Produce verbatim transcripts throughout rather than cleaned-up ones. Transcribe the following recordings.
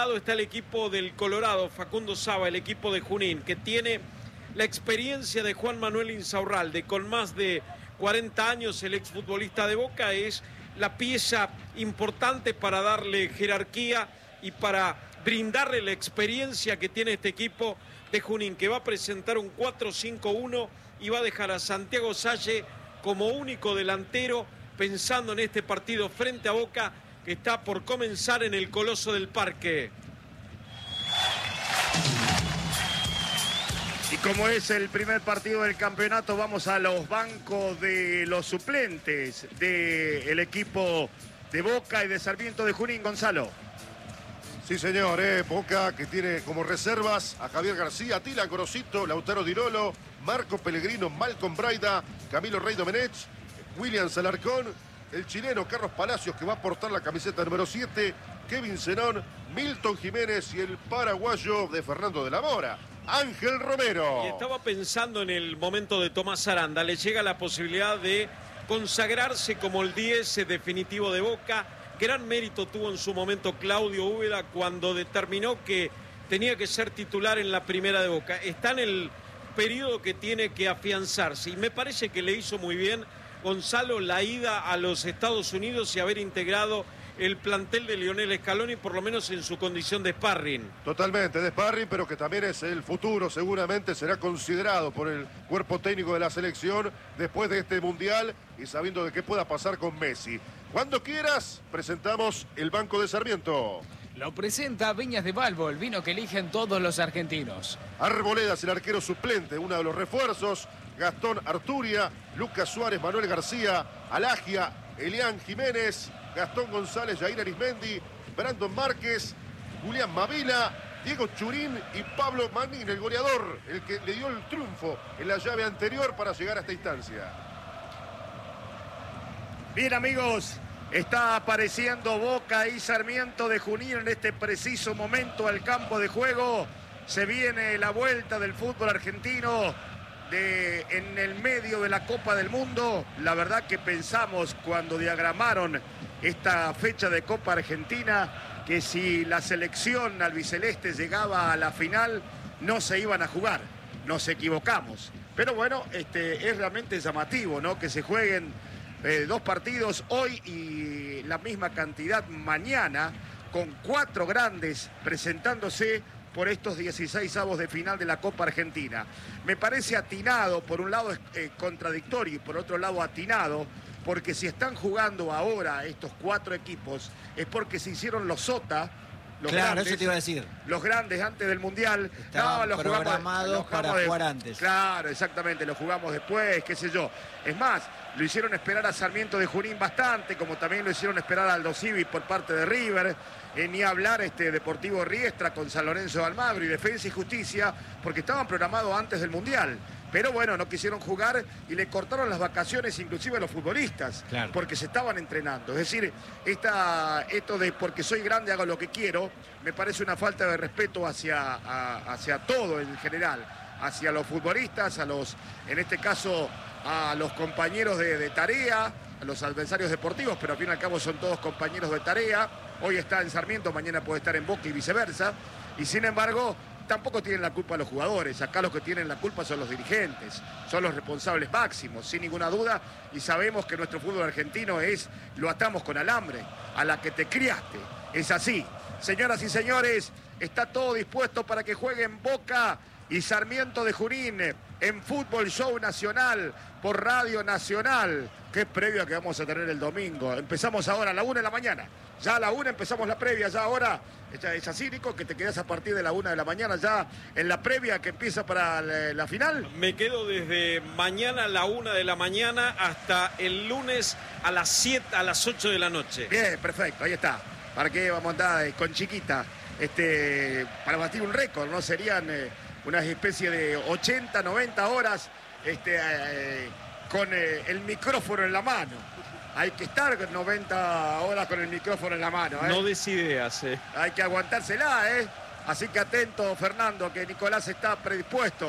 lado está el equipo del Colorado, Facundo Saba, el equipo de Junín, que tiene la experiencia de Juan Manuel Insaurralde, con más de cuarenta años, el exfutbolista de Boca, es la pieza importante para darle jerarquía y para brindarle la experiencia que tiene este equipo de Junín, que va a presentar un cuatro cinco uno y va a dejar a Santiago Salle como único delantero, pensando en este partido frente a Boca, que está por comenzar en el Coloso del Parque. Y como es el primer partido del campeonato, vamos a los bancos de los suplentes del equipo de Boca y de Sarmiento de Junín. Gonzalo. Sí, señor, eh, Boca, que tiene como reservas a Javier García, Atila Gorosito, Lautaro Di Lolo, Marco Pellegrino, Malcolm Braida, Camilo Rey Domenech, William Alarcón, el chileno Carlos Palacios, que va a portar la camiseta número siete, Kevin Zenón, Milton Jiménez y el paraguayo de Fernando de la Mora, Ángel Romero. Y estaba pensando en el momento de Tomás Aranda, le llega la posibilidad de consagrarse como el diez definitivo de Boca. Gran mérito tuvo en su momento Claudio Úbeda cuando determinó que tenía que ser titular en la primera de Boca. Está en el periodo que tiene que afianzarse y me parece que le hizo muy bien, Gonzalo, la ida a los Estados Unidos y haber integrado el plantel de Lionel Scaloni, por lo menos en su condición de sparring. Totalmente, de sparring, pero que también es el futuro, seguramente será considerado por el cuerpo técnico de la selección después de este Mundial y sabiendo de qué pueda pasar con Messi. Cuando quieras, presentamos el banco de Sarmiento. Lo presenta Viñas de Balbo, el vino que eligen todos los argentinos. Arboledas, el arquero suplente, uno de los refuerzos. Gastón Arturia, Lucas Suárez, Manuel García, Alagia, Elian Jiménez, Gastón González, Jair Arismendi, Brandon Márquez, Julián Mavila, Diego Churín y Pablo Manín, el goleador, el que le dio el triunfo en la llave anterior para llegar a esta instancia. Bien, amigos, está apareciendo Boca y Sarmiento de Junín en este preciso momento al campo de juego. Se viene la vuelta del fútbol argentino de, en el medio de la Copa del Mundo. La verdad que pensamos cuando diagramaron esta fecha de Copa Argentina que si la selección albiceleste llegaba a la final no se iban a jugar. Nos equivocamos. Pero bueno, este, es realmente llamativo, ¿no? Que se jueguen Eh, dos partidos hoy y la misma cantidad mañana, con cuatro grandes presentándose por estos dieciseisavos de final de la Copa Argentina. Me parece atinado, por un lado es eh, contradictorio y por otro lado atinado, porque si están jugando ahora estos cuatro equipos es porque se hicieron los sota. Los claro, grandes, eso te iba a decir. Los grandes antes del Mundial. Estaban no, los programados jugamos, los para jugamos de, jugar antes. Claro, exactamente, los jugamos después, qué sé yo. Es más, lo hicieron esperar a Sarmiento de Junín bastante, como también lo hicieron esperar a Aldo Civi por parte de River. Eh, ni hablar este Deportivo Riestra con San Lorenzo de Almagro y Defensa y Justicia, porque estaban programados antes del Mundial. Pero bueno, no quisieron jugar y le cortaron las vacaciones inclusive a los futbolistas, claro, porque se estaban entrenando. Es decir, esta, esto de porque soy grande hago lo que quiero, me parece una falta de respeto hacia, a, hacia todo en general, hacia los futbolistas, a los, en este caso, a los compañeros de, de tarea, a los adversarios deportivos, pero al fin y al cabo son todos compañeros de tarea. Hoy está en Sarmiento, mañana puede estar en Boca y viceversa. Y sin embargo, tampoco tienen la culpa los jugadores. Acá los que tienen la culpa son los dirigentes, son los responsables máximos, sin ninguna duda. Y sabemos que nuestro fútbol argentino es, lo atamos con alambre, a la que te criaste. Es así. Señoras y señores, está todo dispuesto para que jueguen Boca y Sarmiento de Junín en Fútbol Show Nacional por Radio Nacional. Qué previa que vamos a tener el domingo. Empezamos ahora a la una de la mañana. Ya a la una empezamos la previa, ya ahora. ¿Es así, Nico, que te quedas a partir de la una de la mañana ya en la previa que empieza para la, la final? Me quedo desde mañana a la una de la mañana hasta el lunes a las siete, a las ocho de la noche. Bien, perfecto, ahí está. ¿Para qué vamos a andar eh, con chiquita? Este, para batir un récord, ¿no? Serían eh, una especie de ochenta, noventa horas este, eh, con eh, el micrófono en la mano. Hay que estar noventa horas con el micrófono en la mano, ¿eh? No des ideas, ¿eh? Hay que aguantársela, ¿eh? Así que atento, Fernando, que Nicolás está predispuesto.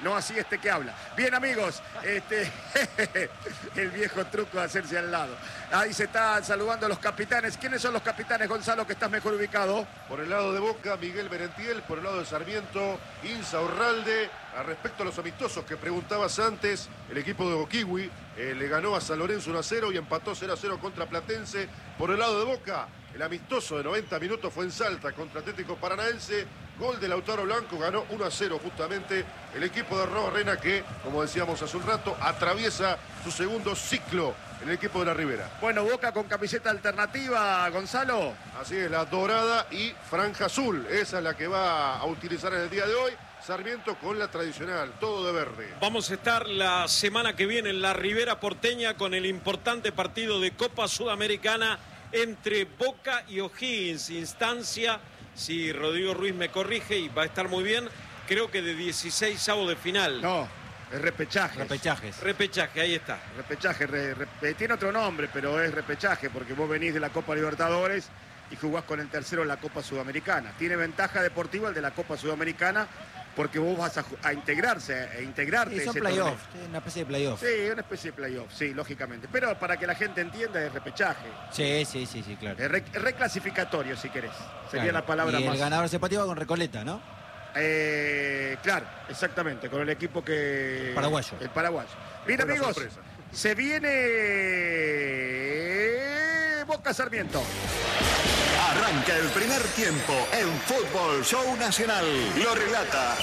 no así este que habla. Bien, amigos, este, el viejo truco de hacerse al lado. Ahí se están saludando los capitanes. ¿Quiénes son los capitanes, Gonzalo, que estás mejor ubicado? Por el lado de Boca, Miguel Merentiel. Por el lado de Sarmiento, Insaurralde. A respecto a los amistosos que preguntabas antes, el equipo de Boquiwi eh, le ganó a San Lorenzo uno a cero y empató cero a cero contra Platense. Por el lado de Boca, el amistoso de noventa minutos fue en Salta contra Atlético Paranaense. Gol de Lautaro Blanco, ganó uno a cero justamente el equipo de Arrobarrena que, como decíamos hace un rato, atraviesa su segundo ciclo en el equipo de la Ribera. Bueno, Boca con camiseta alternativa, Gonzalo. Así es, la dorada y franja azul. Esa es la que va a utilizar en el día de hoy. Sarmiento con la tradicional, todo de verde. Vamos a estar la semana que viene en la Ribera Porteña con el importante partido de Copa Sudamericana entre Boca y O'Higgins. Instancia, si Rodrigo Ruiz me corrige y va a estar muy bien, creo que de dieciséis avos de final. No, es repechaje. Repechajes. Repechaje, ahí está. Repechaje, re, re, tiene otro nombre, pero es repechaje porque vos venís de la Copa Libertadores y jugás con el tercero en la Copa Sudamericana. Tiene ventaja deportiva el de la Copa Sudamericana porque vos vas a, a integrarse, a integrarte. Sí, son playoffs, una especie de playoff. Sí, una especie de playoff, sí, lógicamente. Pero para que la gente entienda es repechaje. Sí, sí, sí, sí, claro. Es re, reclasificatorio, si querés. Sería Claro. la palabra y más. el ganador se pateaba con Recoleta, ¿no? Eh, claro, exactamente, con el equipo que... Paraguayo. El paraguayo. Bien, Buena amigos, sorpresa. se viene Boca Sarmiento. Arranca el primer tiempo en Fútbol Show Nacional. Lo relata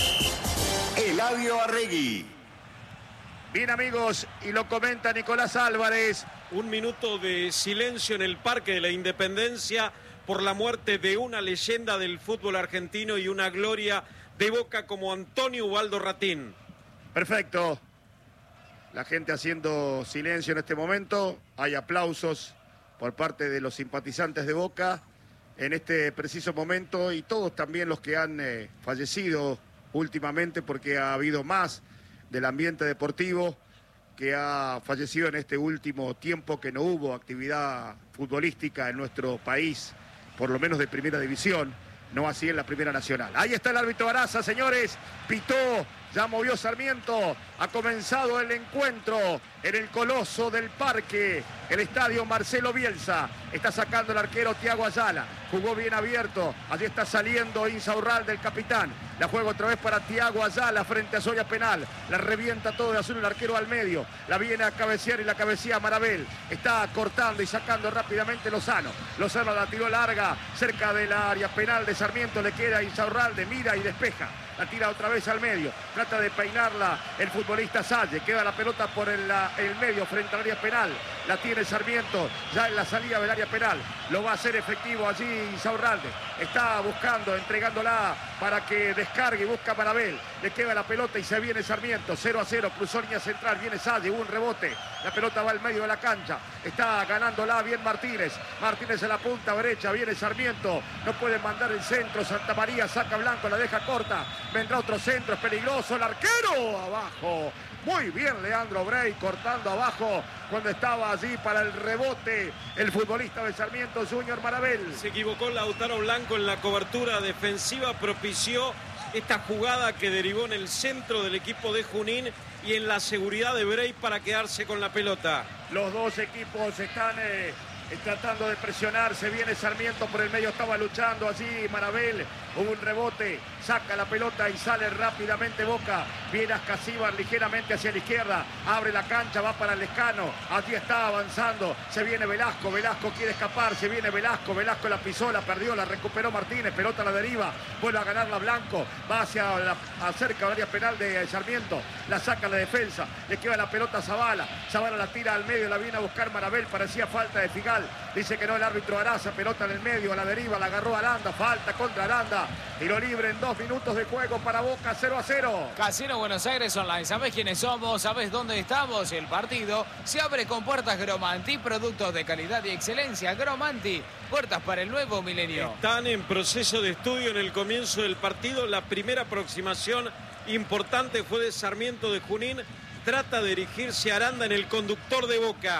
Eladio Arregui. Bien, amigos, y lo comenta Nicolás Álvarez. Un minuto de silencio en el Parque de la Independencia por la muerte de una leyenda del fútbol argentino y una gloria de Boca como Antonio Ubaldo Ratín. Perfecto. La gente haciendo silencio en este momento. Hay aplausos por parte de los simpatizantes de Boca en este preciso momento y todos también los que han eh, fallecido últimamente porque ha habido más del ambiente deportivo que ha fallecido en este último tiempo que no hubo actividad futbolística en nuestro país, por lo menos de primera división, no así en la primera nacional. Ahí está el árbitro Araza, señores, pitó, ya movió Sarmiento, ha comenzado el encuentro en el Coloso del Parque, el estadio Marcelo Bielsa, está sacando el arquero Thiago Ayala, jugó bien abierto, allí está saliendo Insaurralde del capitán, la juega otra vez para Thiago Ayala frente a Zoya Penal, la revienta todo de azul el arquero al medio, la viene a cabecear y la cabecea Marabel, está cortando y sacando rápidamente Lozano, Lozano la tiró larga, cerca del área penal de Sarmiento, le queda Insaurralde, mira y despeja. La tira otra vez al medio, trata de peinarla el futbolista Salle, queda la pelota por el, la, el medio frente al área penal, la tiene Sarmiento, ya en la salida del área penal, lo va a hacer efectivo allí Insaurralde, está buscando, entregándola para que descargue y busca Marabel, le queda la pelota y se viene Sarmiento, cero a cero, cruzó línea central, viene Salle, hubo un rebote, la pelota va al medio de la cancha, está ganándola bien Martínez, Martínez en la punta derecha, viene Sarmiento, no puede mandar el centro, Santa María saca Blanco, la deja corta, vendrá otro centro, es peligroso, el arquero abajo, muy bien Leandro Brey cortando abajo cuando estaba allí para el rebote el futbolista de Sarmiento, Junior Marabel. Se equivocó Lautaro Blanco en la cobertura defensiva, propició esta jugada que derivó en el centro del equipo de Junín y en la seguridad de Brey para quedarse con la pelota. Los dos equipos están eh, tratando de presionar, se viene Sarmiento por el medio, estaba luchando allí Marabel, hubo un rebote, saca la pelota y sale rápidamente Boca, viene Ascasíbar ligeramente hacia la izquierda, abre la cancha, va para el Lescano, allí está avanzando, se viene Velasco, Velasco quiere escapar, se viene Velasco, Velasco la pisó, la perdió, la recuperó Martínez, pelota a la deriva, vuelve a ganarla Blanco, va hacia la, acerca del área penal de Sarmiento, la saca la defensa, le queda la pelota a Zavala, Zavala la tira al medio, la viene a buscar Marabel, parecía falta de Figal, dice que no el árbitro Araza, pelota en el medio, a la deriva, la agarró Aranda, falta contra Aranda, tiro libre en dos minutos de juego para Boca, cero a cero. Casino Buenos Aires Online, ¿sabés quiénes somos? ¿Sabés dónde estamos? El partido se abre con puertas Gromanti, productos de calidad y excelencia. Gromanti, puertas para el nuevo milenio. Están en proceso de estudio en el comienzo del partido. La primera aproximación importante fue de Sarmiento de Junín. Trata de dirigirse a Aranda en el conductor de Boca.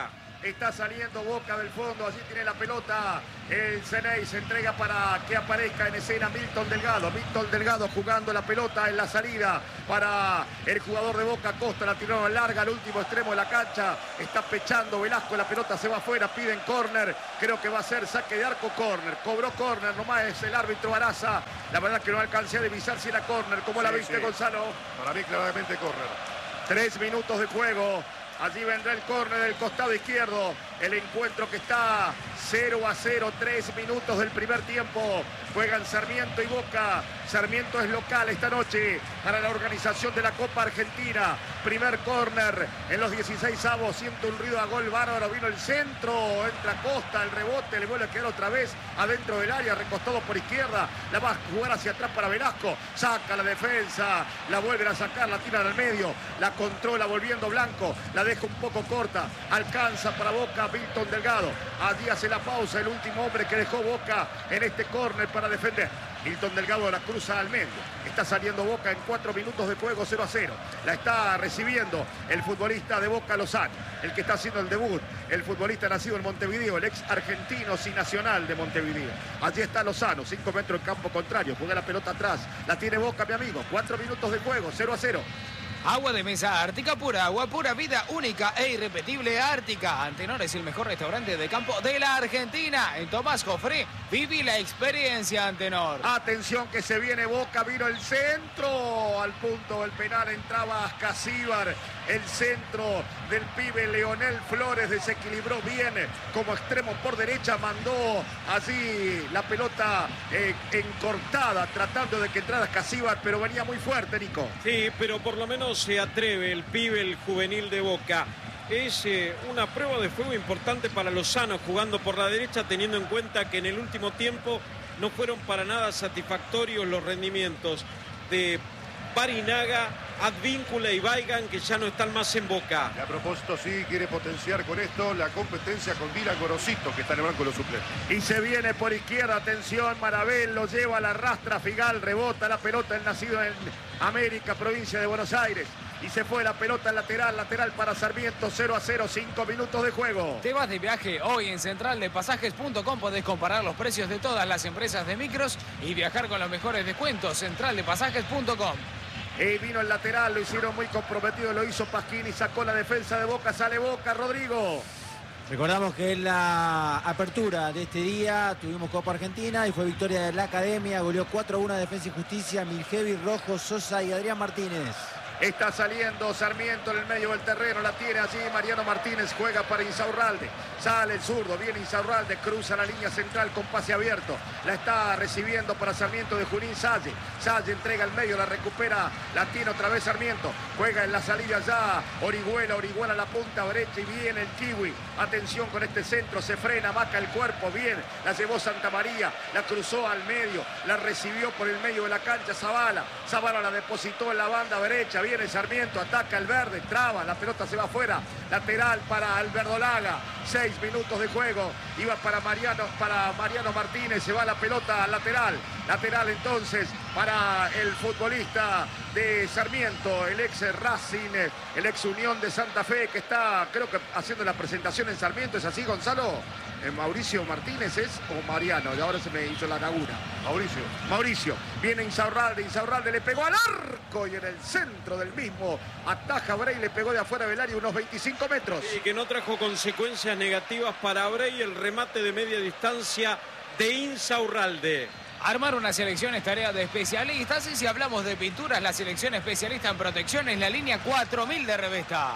Está saliendo Boca del fondo. Allí tiene la pelota. El Ceney se entrega para que aparezca en escena Milton Delgado. Milton Delgado jugando la pelota en la salida para el jugador de Boca. Costa la tiró larga al último extremo de la cancha. Está pechando Velasco. La pelota se va afuera. Piden córner. Creo que va a ser saque de arco, córner. Cobró córner. Nomás es el árbitro Baraza. La verdad que no alcancé a divisar si era córner. ¿Cómo la Sí, viste, sí. Gonzalo? Para mí claramente córner. Tres minutos de juego. Allí vendrá el córner del costado izquierdo. El encuentro que está cero a cero. Tres minutos del primer tiempo. Juegan Sarmiento y Boca. Sarmiento es local esta noche para la organización de la Copa Argentina. Primer córner en los dieciséis avos. Siente un ruido a gol bárbaro. Vino el centro. Entra Costa. El rebote. Le vuelve a quedar otra vez adentro del área. Recostado por izquierda. La va a jugar hacia atrás para Velasco. Saca la defensa. La vuelven a sacar. La tiran al medio. La controla volviendo Blanco. La deja un poco corta. Alcanza para Boca Milton Delgado. Allí hace la pausa. El último hombre que dejó Boca en este córner para defender. Milton Delgado la cruza al medio. Está saliendo Boca en cuatro minutos de juego, cero a cero. La está recibiendo el futbolista de Boca, Lozano. El que está haciendo el debut. El futbolista nacido en Montevideo. El ex argentino sin nacional de Montevideo. Allí está Lozano. Cinco metros en campo contrario. Juega la pelota atrás. La tiene Boca, mi amigo. Cuatro minutos de juego, cero a cero. Agua de mesa Ártica, pura agua, pura vida, única e irrepetible Ártica. Antenor es el mejor restaurante de campo de la Argentina. En Tomás Jofré, viví la experiencia Antenor. Atención que se viene Boca, vino el centro. Al punto del penal entraba Ascasíbar. El centro del pibe Leonel Flores desequilibró bien como extremo por derecha. Mandó allí la pelota eh, encortada, tratando de que entrara Ascasíbar, pero venía muy fuerte, Nico. Sí, pero por lo menos se atreve el pibe, el juvenil de Boca. Es eh, una prueba de fuego importante para Lozano jugando por la derecha, teniendo en cuenta que en el último tiempo no fueron para nada satisfactorios los rendimientos de Barinaga, Advíncula y Weigand, que ya no están más en Boca. Y a propósito, sí, quiere potenciar con esto la competencia con Dylan Gorosito, que está en el banco de los suplentes. Y se viene por izquierda, atención, Marabel lo lleva, la arrastra Figal, rebota la pelota, el nacido en América, provincia de Buenos Aires. Y se fue la pelota lateral, lateral para Sarmiento, cero a cero, cinco minutos de juego. ¿Te vas de viaje? Hoy en central de pasajes punto com podés comparar los precios de todas las empresas de micros y viajar con los mejores descuentos. central de pasajes punto com. Y vino el lateral, lo hicieron muy comprometido, lo hizo Pasquini, sacó la defensa de Boca, sale Boca, Rodrigo. Recordamos que en la apertura de este día tuvimos Copa Argentina y fue victoria de la Academia. Goleó cuatro a uno a Defensa y Justicia, Miljevi, Rojo, Sosa y Adrián Martínez. Está saliendo Sarmiento en el medio del terreno, la tiene allí Mariano Martínez, juega para Insaurralde, sale el zurdo, viene Insaurralde, cruza la línea central con pase abierto, la está recibiendo para Sarmiento de Junín Salle, Salle entrega al medio, la recupera, la tiene otra vez Sarmiento, juega en la salida ya Orihuela, Orihuela a la punta derecha y viene el Kiwi, atención con este centro, se frena, vaca el cuerpo, bien, la llevó Santa María, la cruzó al medio, la recibió por el medio de la cancha Zavala, Zavala la depositó en la banda derecha, viene Sarmiento, ataca el verde, traba, la pelota se va afuera, lateral para Alberdolaga, seis minutos de juego, iba para Mariano, para Mariano Martínez, se va la pelota lateral, lateral entonces para el futbolista de Sarmiento, el ex Racing, el ex Unión de Santa Fe, que está, creo que haciendo la presentación en Sarmiento, ¿es así, Gonzalo? Mauricio Martínez es o Mariano, y ahora se me hizo la laguna. Mauricio. Mauricio, viene Insaurralde, Insaurralde le pegó al arco y en el centro del mismo ataja Bray, le pegó de afuera del área unos veinticinco metros. Y que no trajo consecuencias negativas para Bray, el remate de media distancia de Insaurralde. Armar una selección es tarea de especialistas y si hablamos de pinturas, la selección especialista en protección es la línea cuatro mil de Revesta.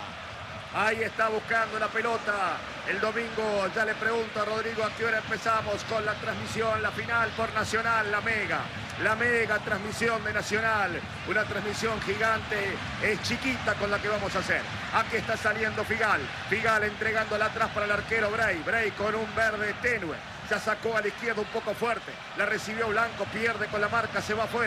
Ahí está buscando la pelota. El domingo ya le pregunto a Rodrigo a qué hora empezamos con la transmisión, la final por Nacional, la mega. La mega transmisión de Nacional. Una transmisión gigante, es chiquita con la que vamos a hacer. Aquí está saliendo Figal. Figal entregándola atrás para el arquero Bray. Bray con un verde tenue. Ya sacó a la izquierda un poco fuerte. La recibió Blanco, pierde con la marca, se va afuera.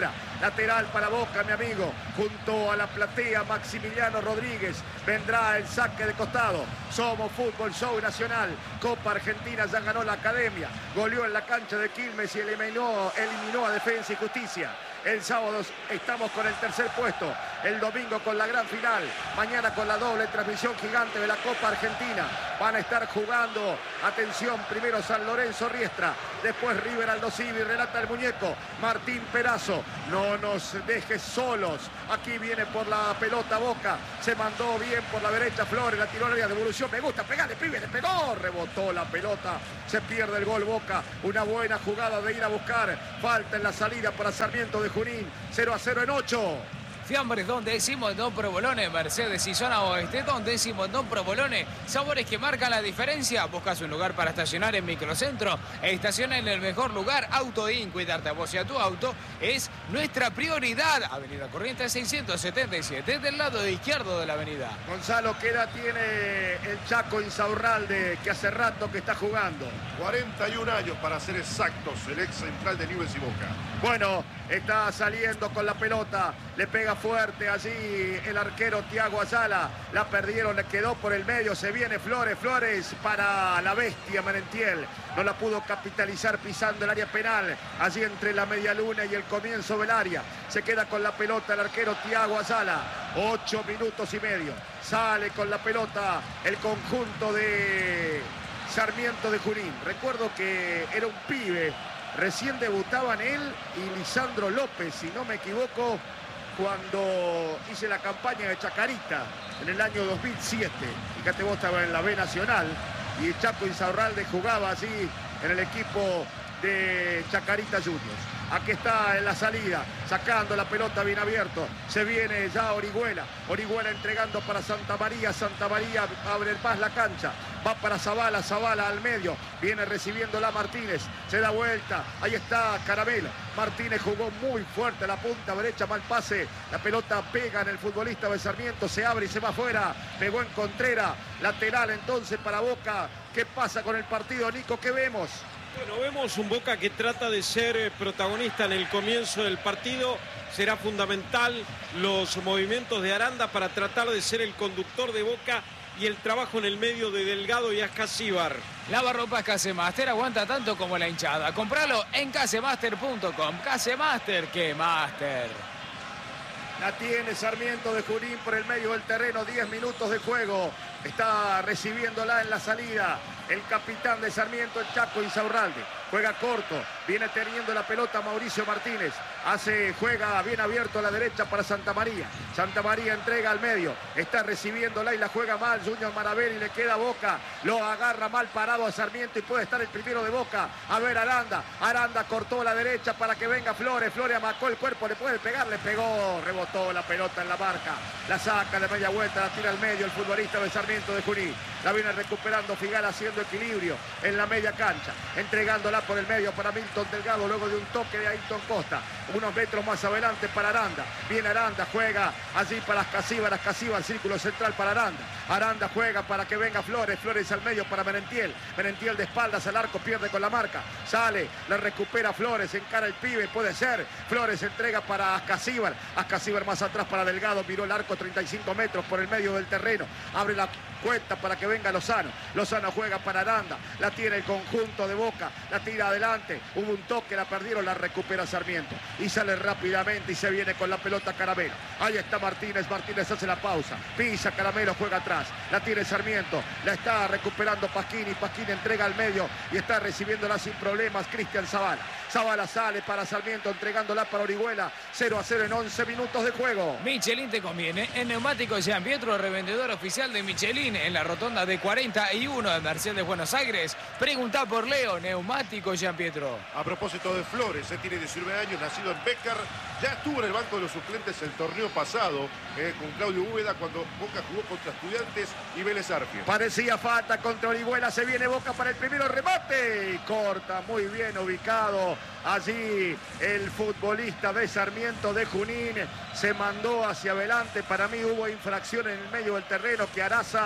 Lateral para Boca, mi amigo. Junto a la platea, Maximiliano Rodríguez. Vendrá el saque de costado. Somos Fútbol Show Nacional. Copa Argentina ya ganó la Academia. Goleó en la cancha de Quilmes y eliminó, eliminó a Defensa y Justicia. El sábado estamos con el tercer puesto. El domingo con la gran final. Mañana con la doble transmisión gigante de la Copa Argentina. Van a estar jugando, atención, primero San Lorenzo Riestra. Después River Aldo Civi, relata el muñeco. Martín Perazo. No nos dejes solos. Aquí viene por la pelota Boca. Se mandó bien por la derecha Flores. La tiró a la devolución. Me gusta, pegale, pibe, le pegó. Rebotó la pelota. Se pierde el gol Boca. Una buena jugada de ir a buscar. Falta en la salida para Sarmiento de Junín. cero a cero en ocho. Fiambres Don Décimo en Don Provolone, Mercedes y Zona Oeste, Don Décimo en Don Provolone. Sabores que marcan la diferencia. Buscas un lugar para estacionar en Microcentro. Estaciona en el mejor lugar. Autoin, cuidarte a vos y a tu auto es nuestra prioridad. Avenida Corrientes seiscientos setenta y siete, del lado izquierdo de la avenida. Gonzalo, ¿qué edad tiene el Chaco Insaurralde, que hace rato que está jugando? cuarenta y un años para ser exactos, el ex central de Newell's y Boca. Bueno, está saliendo con la pelota. Le pega fuerte allí el arquero Thiago Ayala. La perdieron, le quedó por el medio. Se viene Flores, Flores para la bestia Merentiel. No la pudo capitalizar pisando el área penal. Allí entre la media luna y el comienzo del área. Se queda con la pelota el arquero Thiago Ayala. Ocho minutos y medio. Sale con la pelota el conjunto de Sarmiento de Junín. Recuerdo que era un pibe. Recién debutaban él y Lisandro López, si no me equivoco, cuando hice la campaña de Chacarita en el año dos mil siete. Fíjate, vos estabas en la B Nacional y Chaco Insaurralde jugaba allí en el equipo de Chacarita Juniors. Aquí está en la salida, sacando la pelota bien abierto. Se viene ya Orihuela. Orihuela entregando para Santa María. Santa María abre más la cancha. Va para Zavala, Zavala al medio. Viene recibiéndola Martínez. Se da vuelta. Ahí está Caramelo. Martínez jugó muy fuerte a la punta derecha. Mal pase. La pelota pega en el futbolista de Sarmiento. Se abre y se va afuera. Pegó en Contreras. Lateral entonces para Boca. ¿Qué pasa con el partido, Nico? ¿Qué vemos? Bueno, vemos un Boca que trata de ser protagonista en el comienzo del partido. Será fundamental los movimientos de Aranda para tratar de ser el conductor de Boca y el trabajo en el medio de Delgado y Ascasíbar. Lavarropas Casemaster aguanta tanto como la hinchada. Compralo en casemaster punto com. Casemaster, que master. La tiene Sarmiento de Junín por el medio del terreno. diez minutos de juego. Está recibiéndola en la salida el capitán de Sarmiento, el Chaco Insaurralde. Juega corto, viene teniendo la pelota Mauricio Martínez. Hace, juega bien abierto a la derecha para Santa María. Santa María entrega al medio. Está recibiéndola y la juega mal Junior Maravelli. Le queda Boca. Lo agarra mal parado a Sarmiento y puede estar el primero de Boca. A ver Aranda. Aranda cortó a la derecha para que venga Flores. Flores amacó el cuerpo. Le puede pegar. Le pegó. Rebotó la pelota en la marca. La saca de media vuelta. La tira al medio el futbolista de Sarmiento de Junín. La viene recuperando Figal haciendo equilibrio en la media cancha. Entregándola por el medio para Milton Delgado luego de un toque de Ayrton Costa. Unos metros más adelante para Aranda. Viene Aranda, juega allí para Ascasíbar. Ascasíbar, círculo central para Aranda. Aranda juega para que venga Flores. Flores al medio para Merentiel. Merentiel de espaldas al arco, pierde con la marca. Sale, la recupera Flores, encara el pibe, puede ser. Flores entrega para Ascasíbar. Ascasíbar más atrás para Delgado. Miró el arco treinta y cinco metros por el medio del terreno. Abre la cuenta para que venga Lozano. Lozano juega para Aranda. La tiene el conjunto de Boca. La tira adelante. Hubo un toque, la perdieron, la recupera Sarmiento. Y sale rápidamente y se viene con la pelota Caramelo. Ahí está Martínez. Martínez hace la pausa. Pisa Caramelo, juega atrás. La tiene Sarmiento. La está recuperando Pasquini. Pasquini entrega al medio y está recibiéndola sin problemas Cristian Zavala. Zavala sale para Sarmiento entregándola para Orihuela. cero a cero en once minutos de juego. Michelin te conviene. En Neumáticos Jean Pietro, revendedor oficial de Michelin en la rotonda de cuarenta y uno de Mercedes Buenos Aires. Pregunta por Leo. Neumáticos Jean Pietro. A propósito de Flores, él tiene diecinueve años, nacido en Bécar. Ya estuvo en el banco de los suplentes el torneo pasado eh, con Claudio Úbeda cuando Boca jugó contra Estudiantes y Vélez Arfiel. Parecía falta contra Orihuela. Se viene Boca para el primero remate. Y corta muy bien ubicado. Allí el futbolista de Sarmiento de Junín se mandó hacia adelante. Para mí hubo infracción en el medio del terreno que Araza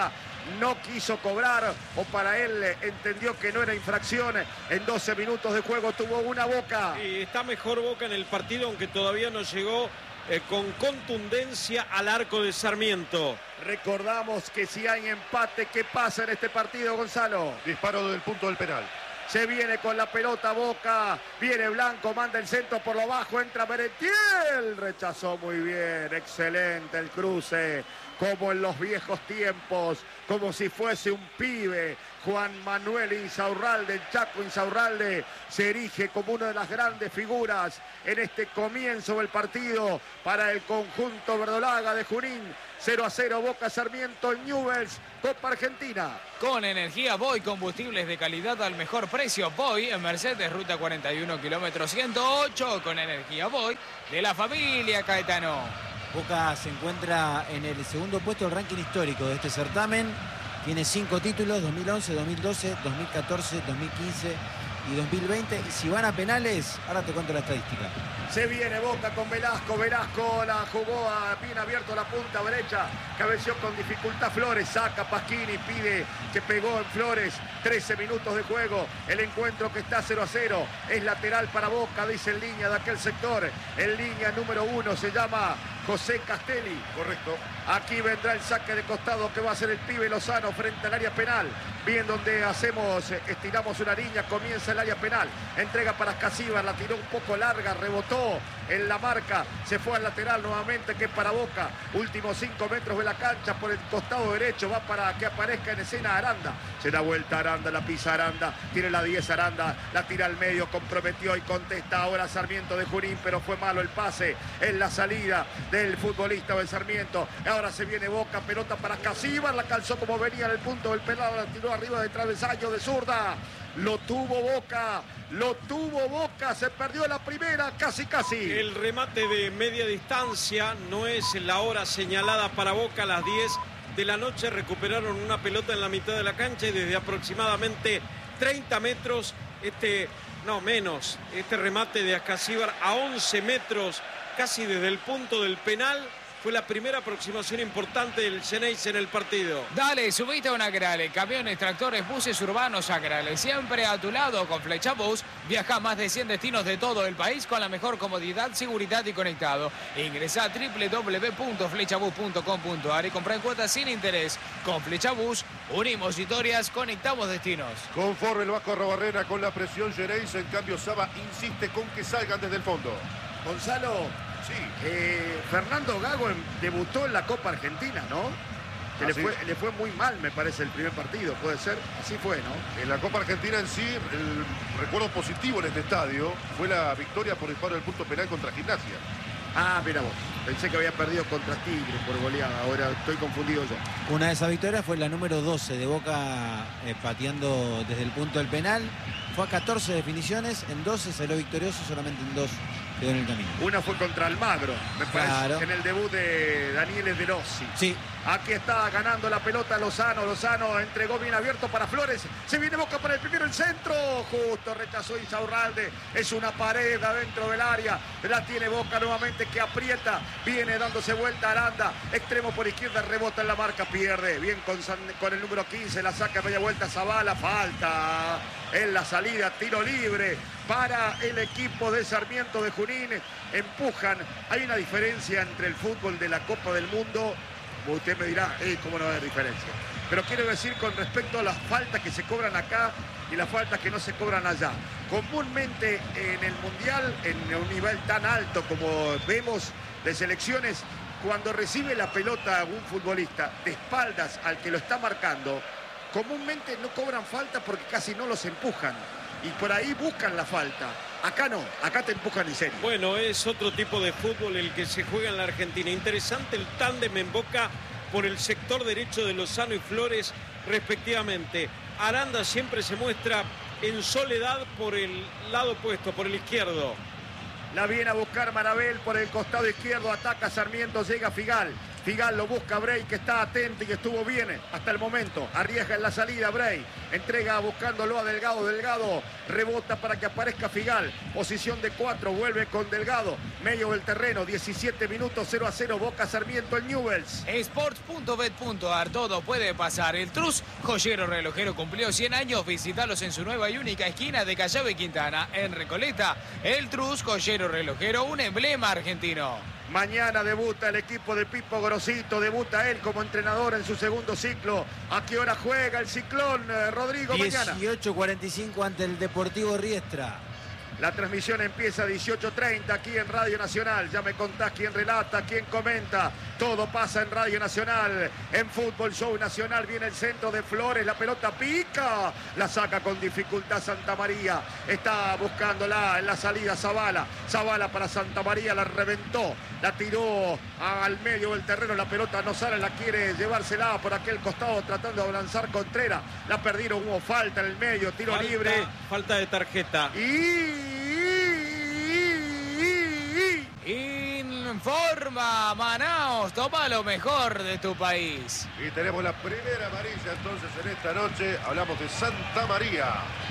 no quiso cobrar, o para él entendió que no era infracción. En doce minutos de juego tuvo una Boca. Y está mejor Boca en el partido, aunque todavía no llegó eh, con contundencia al arco de Sarmiento. Recordamos que si hay empate, ¿qué pasa en este partido, Gonzalo? Disparo del punto del penal. Se viene con la pelota Boca, viene Blanco, manda el centro por lo bajo, entra Merentiel, rechazó muy bien, excelente el cruce, como en los viejos tiempos, como si fuese un pibe. Juan Manuel Insaurralde, el Chaco Insaurralde, se erige como una de las grandes figuras en este comienzo del partido para el conjunto verdolaga de Junín. cero a cero Boca Sarmiento en Newell's, Copa Argentina. Con energía Boy, combustibles de calidad al mejor precio. Boy en Mercedes, ruta cuarenta y uno, kilómetro ciento ocho, con energía Boy de la familia Caetano. Boca se encuentra en el segundo puesto del ranking histórico de este certamen. Tiene cinco títulos, dos mil once, dos mil doce, dos mil catorce, dos mil quince y dos mil veinte. Y si van a penales, ahora te cuento la estadística. Se viene Boca con Velasco, Velasco la jugó a bien abierto la punta derecha, cabeció con dificultad Flores, saca Pasquini, pide que pegó en Flores, trece minutos de juego, el encuentro que está cero a cero, es lateral para Boca, dice en línea de aquel sector, en línea número uno se llama José Castelli. Correcto. Aquí vendrá el saque de costado que va a ser el pibe Lozano frente al área penal. Bien donde hacemos, estiramos una línea, comienza el área penal. Entrega para Escasíbar, la tiró un poco larga, rebotó en la marca. Se fue al lateral nuevamente que es para Boca. Últimos cinco metros de la cancha por el costado derecho. Va para que aparezca en escena Aranda. Se da vuelta Aranda, la pisa Aranda. Tiene la diez Aranda, la tira al medio, comprometió y contesta ahora Sarmiento de Junín, pero fue malo el pase en la salida del futbolista de Sarmiento. Ahora se viene Boca, pelota para Escasíbar, la calzó como venía en el punto del penal, la tiró arriba de travesaño de zurda. Lo tuvo Boca, lo tuvo Boca, se perdió la primera, casi casi. El remate de media distancia no es la hora señalada para Boca. A las diez de la noche recuperaron una pelota en la mitad de la cancha y desde aproximadamente treinta metros, este, no menos, este remate de Escasíbar a once metros, casi desde el punto del penal. Fue la primera aproximación importante del Xeneize en el partido. Dale, subite a una Agrale. Camiones, tractores, buses urbanos Agrale. Siempre a tu lado con Flecha Bus. Viaja a más de cien destinos de todo el país con la mejor comodidad, seguridad y conectado. Ingresa a doble u doble u doble u punto flechabus punto com punto a r y compra en cuotas sin interés. Con Flecha Bus, unimos historias, conectamos destinos. Conforme el Vasco Arrobarrena con la presión Xeneize, en cambio Saba insiste con que salgan desde el fondo. Gonzalo. Sí. Eh, Fernando Gago en, debutó en la Copa Argentina, ¿no? Que le fue, le fue muy mal, me parece, el primer partido, puede ser. Así fue, ¿no? En la Copa Argentina en sí, el recuerdo positivo en este estadio fue la victoria por disparo del punto penal contra Gimnasia. Ah, mira vos. Pensé que había perdido contra Tigre por goleada. Ahora estoy confundido yo. Una de esas victorias fue la número doce de Boca, eh, pateando desde el punto del penal. Fue a catorce definiciones, en doce salió victorioso, solamente en dos quedó en el camino. Una fue contra Almagro, me parece, claro, en el debut de Daniel De Rossi. Sí. Aquí está ganando la pelota Lozano. Lozano entregó bien abierto para Flores. Se viene Boca para el primero, el centro. Justo rechazó Insaurralde. Es una pared adentro del área. La tiene Boca nuevamente que aprieta. Viene dándose vuelta Aranda. Extremo por izquierda, rebota en la marca, pierde. Bien con, San, con el número quince. La saca media vuelta Zavala. Falta en la salida. Tiro libre para el equipo de Sarmiento de Junín. Empujan. Hay una diferencia entre el fútbol de la Copa del Mundo. Usted me dirá, eh, ¿cómo no va a haber diferencia? Pero quiero decir con respecto a las faltas que se cobran acá y las faltas que no se cobran allá. Comúnmente en el Mundial, en un nivel tan alto como vemos de selecciones, cuando recibe la pelota un futbolista de espaldas al que lo está marcando, comúnmente no cobran falta porque casi no los empujan. Y por ahí buscan la falta. Acá no, acá te empujan en serio. Bueno, es otro tipo de fútbol el que se juega en la Argentina. Interesante el tándem en Boca por el sector derecho de Lozano y Flores respectivamente. Aranda siempre se muestra en soledad por el lado opuesto, por el izquierdo. La viene a buscar Marabel por el costado izquierdo, ataca Sarmiento, llega Figal. Figal lo busca Bray, que está atento y que estuvo bien hasta el momento. Arriesga en la salida Bray. Entrega buscándolo a Delgado. Delgado rebota para que aparezca Figal. Posición de cuatro. Vuelve con Delgado. Medio del terreno. diecisiete minutos, cero a cero. Boca Sarmiento en Newell's. Sports punto bet punto ar. Todo puede pasar. El Trus, joyero relojero, cumplió cien años. Visítalos en su nueva y única esquina de Callao y Quintana, en Recoleta. El Trus, joyero relojero, un emblema argentino. Mañana debuta el equipo de Pipo Grosito, debuta él como entrenador en su segundo ciclo. ¿A qué hora juega el Ciclón, eh, Rodrigo, mañana? dieciocho cuarenta y cinco ante el Deportivo Riestra. La transmisión empieza a dieciocho treinta aquí en Radio Nacional. Ya me contás quién relata, quién comenta. Todo pasa en Radio Nacional. En Fútbol Show Nacional viene el centro de Flores. La pelota pica. La saca con dificultad Santa María. Está buscándola en la salida Zavala. Zavala para Santa María. La reventó. La tiró al medio del terreno. La pelota no sale. La quiere llevársela por aquel costado tratando de lanzar Contreras. La perdieron. Hubo falta en el medio. Tiro falta, libre. Falta de tarjeta. Y... Informa Manaos, toma lo mejor de tu país. Y tenemos la primera amarilla entonces en esta noche. Hablamos de Santa María.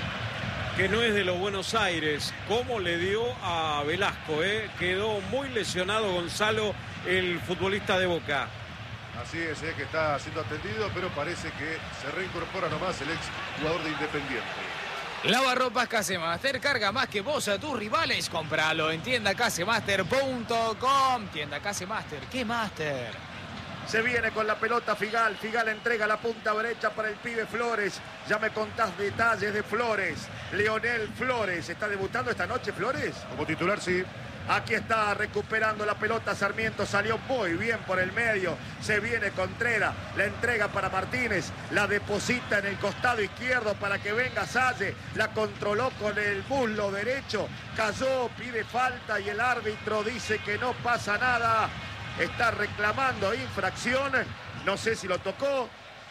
Que no es de los Buenos Aires. ¿Cómo le dio a Velasco? Eh? Quedó muy lesionado Gonzalo, el futbolista de Boca. Así es, eh, que está siendo atendido, pero parece que se reincorpora nomás el ex jugador de Independiente. Lavarropas Casemaster, carga más que vos a tus rivales. Compralo en tienda casemaster punto com. Tienda Casemaster, ¿qué Master? Se viene con la pelota Figal. Figal entrega la punta derecha para el pibe Flores. Ya me contás detalles de Flores. Leonel Flores. ¿Está debutando esta noche Flores? Como titular, sí. Aquí está recuperando la pelota Sarmiento, salió muy bien por el medio, se viene Contreras, la entrega para Martínez, la deposita en el costado izquierdo para que venga Salle, la controló con el muslo derecho, cayó, pide falta y el árbitro dice que no pasa nada, está reclamando infracción, no sé si lo tocó,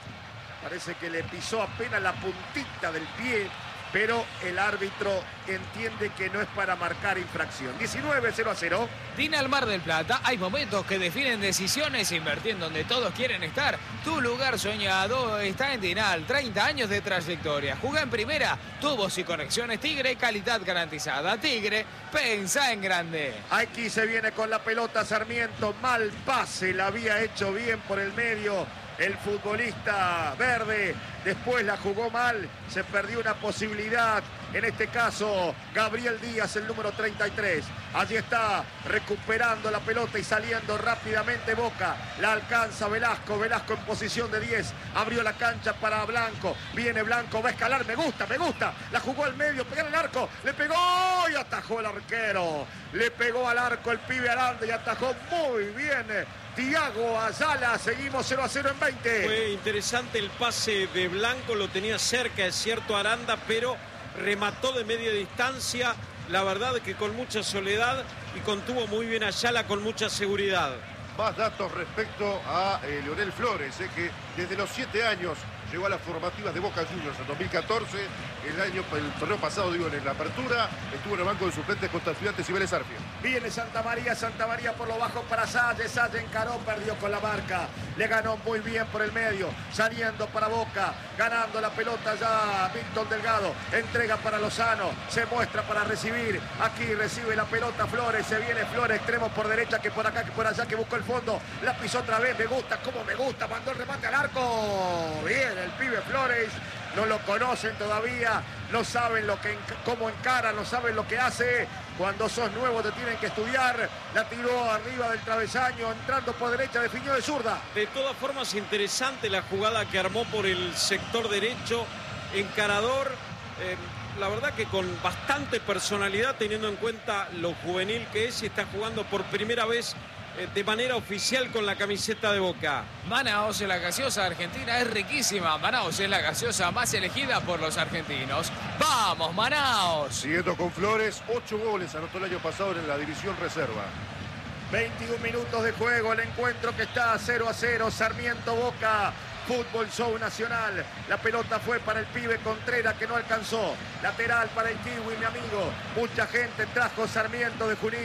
parece que le pisó apenas la puntita del pie, pero el árbitro entiende que no es para marcar infracción. diecinueve cero a cero. Dinal Mar del Plata, hay momentos que definen decisiones, invertir donde todos quieren estar. Tu lugar soñado está en Dinal, treinta años de trayectoria. Juega en primera, tubos y conexiones Tigre, calidad garantizada. Tigre, pensá en grande. Aquí se viene con la pelota Sarmiento, mal pase, la había hecho bien por el medio. El futbolista verde después la jugó mal, se perdió una posibilidad, en este caso Gabriel Díaz, el número treinta y tres. Allí está recuperando la pelota y saliendo rápidamente Boca, la alcanza Velasco, Velasco en posición de diez, abrió la cancha para Blanco, viene Blanco, va a escalar, me gusta, me gusta, la jugó al medio, pegó el arco, le pegó y atajó el arquero, le pegó al arco el pibe Aranda y atajó muy bien Tiago Ayala. Seguimos cero a cero en veinte. Fue interesante el pase de Blanco, lo tenía cerca, es cierto, Aranda, pero remató de media distancia. La verdad que con mucha soledad y contuvo muy bien a Ayala con mucha seguridad. Más datos respecto a eh, Leonel Flores, eh, que desde los siete años llegó a las formativas de Boca Juniors en dos mil catorce, el año, el torneo pasado, digo, en la apertura, estuvo en el banco de suplentes contra Estudiantes y Vélez Arfield. Viene Santa María, Santa María por lo bajo para Salle, Salle encaró, perdió con la marca, le ganó muy bien por el medio, saliendo para Boca, ganando la pelota ya Víctor Delgado, entrega para Lozano, se muestra para recibir, aquí recibe la pelota Flores, se viene Flores, extremo por derecha, que por acá, que por allá, que buscó el fondo, la pisó otra vez, me gusta, como me gusta, mandó el remate al arco, bien, el pibe Flores, no lo conocen todavía, no saben lo que, cómo encara, no saben lo que hace. Cuando sos nuevo te tienen que estudiar. La tiró arriba del travesaño, entrando por derecha, definió de zurda. De todas formas, interesante la jugada que armó por el sector derecho, encarador. Eh, la verdad que con bastante personalidad, teniendo en cuenta lo juvenil que es y está jugando por primera vez de manera oficial con la camiseta de Boca. Manaos, la gaseosa argentina es riquísima. Manaos es la gaseosa más elegida por los argentinos. ¡Vamos, Manaos! Siguiendo con Flores, ocho goles anotó el año pasado en la división reserva. veintiún minutos de juego, el encuentro que está cero a cero, Sarmiento Boca. Fútbol Show Nacional, la pelota fue para el pibe Contreras que no alcanzó, lateral para el Kiwi, mi amigo, mucha gente trajo Sarmiento de Junín,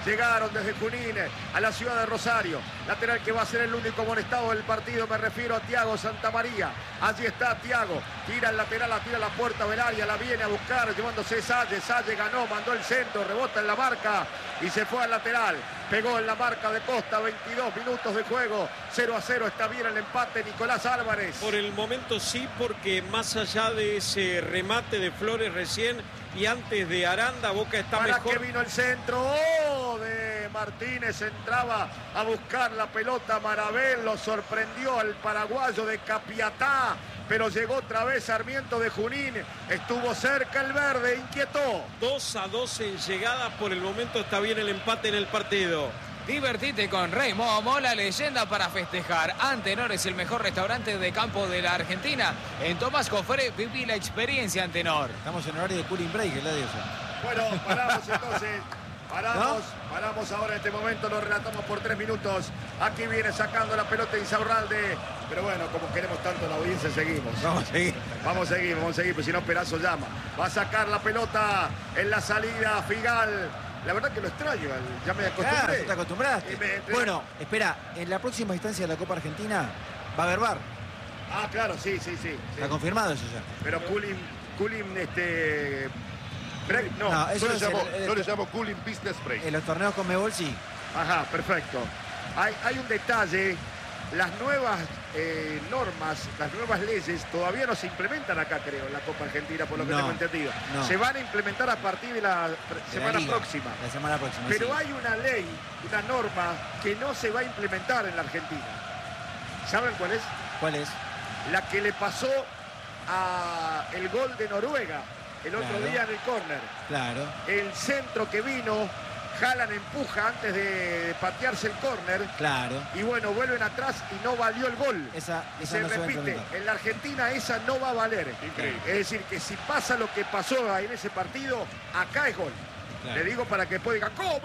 Llegaron desde Junín a la ciudad de Rosario. Lateral que va a ser el único amonestado del partido. Me refiero a Thiago Santamaría. Allí está Thiago. Tira el lateral, la tira a la puerta del área. La viene a buscar, llevándose Salle. Salle ganó, mandó el centro, rebota en la marca y se fue al lateral. Pegó en la marca de Costa. veintidós minutos de juego. cero a cero. Está bien el empate. Nicolás Álvarez. Por el momento sí, porque más allá de ese remate de Flores recién y antes de Aranda, Boca está Para mejor. que vino el centro ¡Oh! de Martínez. Entraba a buscar la pelota Marabel. Lo sorprendió al paraguayo de Capiatá. Pero llegó otra vez Sarmiento de Junín. Estuvo cerca el verde. Inquietó. dos a dos en llegada. Por el momento está bien el empate en el partido. Divertite con Rey Momo, la leyenda para festejar. Antenor es el mejor restaurante de campo de la Argentina. En Tomás Cofre viví la experiencia Antenor. Estamos en horario de cooling break, el adiós. Bueno, paramos entonces. Paramos, paramos ahora en este momento, lo relatamos por tres minutos. Aquí viene sacando la pelota Insaurralde. Pero bueno, como queremos tanto la audiencia, seguimos. Vamos a seguir. Vamos a seguir, vamos a seguir, pues si no Perazo llama. Va a sacar la pelota en la salida Figal. La verdad que lo extraño, ya me acostumbré. Claro, te acostumbraste. Y me- Bueno, espera, en la próxima instancia de la Copa Argentina va a haber V A R. Ah, claro, sí, sí, sí. sí. Está confirmado eso ya. Pero Culin, Culin, este... break, no. No, eso Yo le es llamo, el- el- yo le llamo Cooling Business Break. En los torneos con Mebol sí. Ajá, perfecto. Hay, hay un detalle. Las nuevas eh, normas, las nuevas leyes todavía no se implementan acá, creo, en la Copa Argentina, por lo que No, tengo entendido. no. Se van a implementar a partir de la de la semana Liga, próxima. La semana próxima. Pero sí. hay una ley, una norma que no se va a implementar en la Argentina. ¿Saben cuál es? ¿Cuál es? La que le pasó a el gol de Noruega el otro Claro. día en el córner. Claro. El centro que vino, Haaland empuja antes de patearse el córner. Claro. Y bueno, vuelven atrás y no valió el gol. Esa, Y esa se no se va a repite, implementar. en la Argentina esa no va a valer. Increíble. Es decir, que si pasa lo que pasó ahí en ese partido, acá es gol. Claro. Le digo para que después diga, ¿cómo?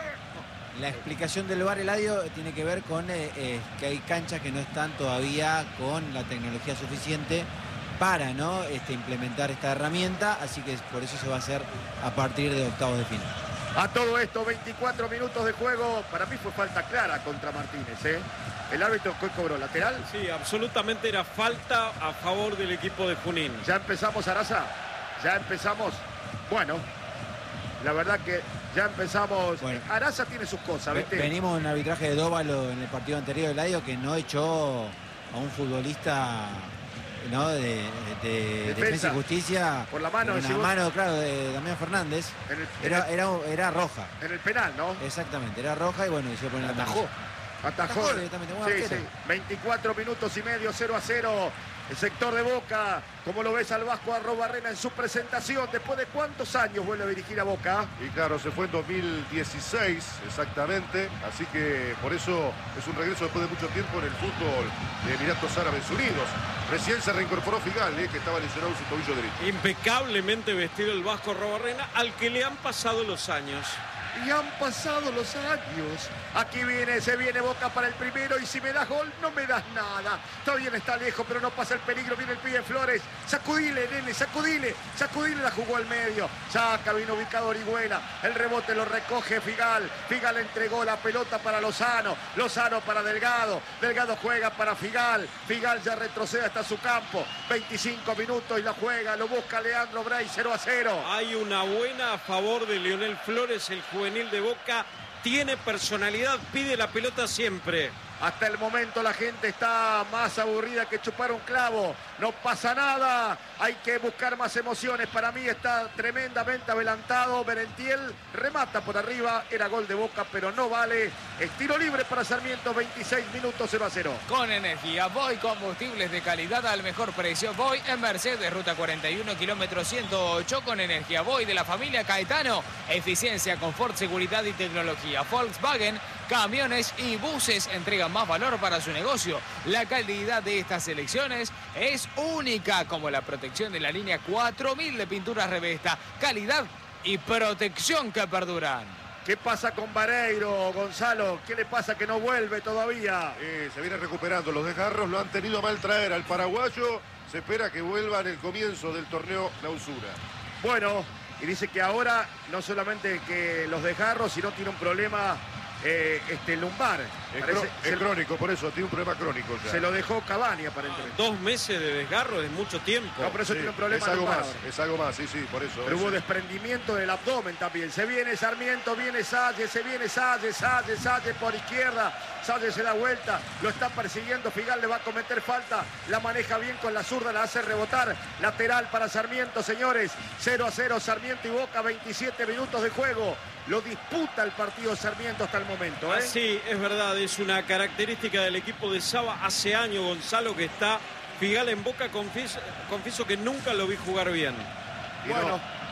La explicación del V A R, Eladio, tiene que ver con eh, eh, que hay canchas que no están todavía con la tecnología suficiente para no este, implementar esta herramienta, así que por eso se va a hacer a partir de octavos de final. A todo esto, veinticuatro minutos de juego. Para mí fue falta clara contra Martínez, ¿eh? El árbitro ¿qué cobró? ¿Lateral? Sí, absolutamente era falta a favor del equipo de Junín. Ya empezamos, Araza. Ya empezamos. Bueno, la verdad que ya empezamos. Bueno. Araza tiene sus cosas, Ve- ¿viste? Venimos en un arbitraje de Dóvalo en el partido anterior, Eladio, que no echó a un futbolista, ¿no? de, de- de Defensa. Defensa y Justicia Por la mano, con decís una vos. mano, claro, de Damián Fernández. En el, Era, era, era roja, en el penal, ¿no? exactamente, era roja y bueno, y se pone la Atajó. Atajó. Atajó directamente, buen Sí, arquero. sí. veinticuatro minutos y medio, cero a cero. El sector de Boca, como lo ves al Vasco Arrobarrena en su presentación. ¿Después de cuántos años vuelve a dirigir a Boca? Y claro, se fue en dos mil dieciséis exactamente, así que por eso es un regreso después de mucho tiempo en el fútbol de Emiratos Árabes Unidos. Recién se reincorporó Figal, eh, que estaba lesionado en su tobillo derecho. Impecablemente vestido el Vasco Robarrena, al que le han pasado los años. Y han pasado los años. Aquí viene, se viene Boca para el primero. Y si me das gol, no me das nada. Está bien, está lejos, pero no pasa el peligro. Viene el pibe Flores. Sacudile, nene, sacudile. Sacudile, la jugó al medio. Saca, vino ubicado Orihuela. El rebote lo recoge Figal. Figal entregó la pelota para Lozano. Lozano para Delgado. Delgado juega para Figal. Figal ya retrocede hasta su campo. veinticinco minutos y la juega. Lo busca Leandro Bray, cero a cero. Hay una buena a favor de Leonel Flores, el juvenil de Boca. Tiene personalidad, pide la pelota siempre. Hasta el momento la gente está más aburrida que chupar un clavo. No pasa nada. Hay que buscar más emociones. Para mí está tremendamente adelantado. Berentiel remata por arriba. Era gol de Boca, pero no vale. Es tiro libre para Sarmiento. veintiséis minutos, cero a cero. Con energía, Voy combustibles de calidad al mejor precio. Voy en Mercedes, ruta cuarenta y uno, kilómetro ciento ocho. Con energía, Voy de la familia Caetano. Eficiencia, confort, seguridad y tecnología. Volkswagen, camiones y buses entregan más valor para su negocio. La calidad de estas selecciones es única, como la protección de la línea cuatro mil de pinturas Revesta. Calidad y protección que perduran. ¿Qué pasa con Vareiro, Gonzalo? ¿Qué le pasa que no vuelve todavía? Eh, se viene recuperando. Los desgarros lo han tenido a mal traer al paraguayo. Se espera que vuelva en el comienzo del torneo clausura. Bueno, y dice que ahora no solamente que los desgarros, sino tiene un problema eh, este, lumbar. Es, Parece, cro es se, crónico, por eso tiene un problema crónico ya. Se lo dejó Cavani aparentemente. Dos meses de desgarro es mucho tiempo. No, por eso Sí, tiene un problema es algo lumbar más, ahora. es algo más, sí, sí, por eso. Pero es- hubo desprendimiento del abdomen también. Se viene Sarmiento, viene Salle, se viene Salle, Salle, Salle por izquierda. Salle se da vuelta, lo está persiguiendo. Figal le va a cometer falta. La maneja bien con la zurda, la hace rebotar. Lateral para Sarmiento, señores. cero a cero, Sarmiento y Boca, veintisiete minutos de juego. Lo disputa el partido Sarmiento hasta el momento, ¿eh? Sí, es verdad, es una característica del equipo de Saba. Hace años, Gonzalo, que está Figal en Boca. Confieso, confieso que nunca lo vi jugar bien. y Bueno,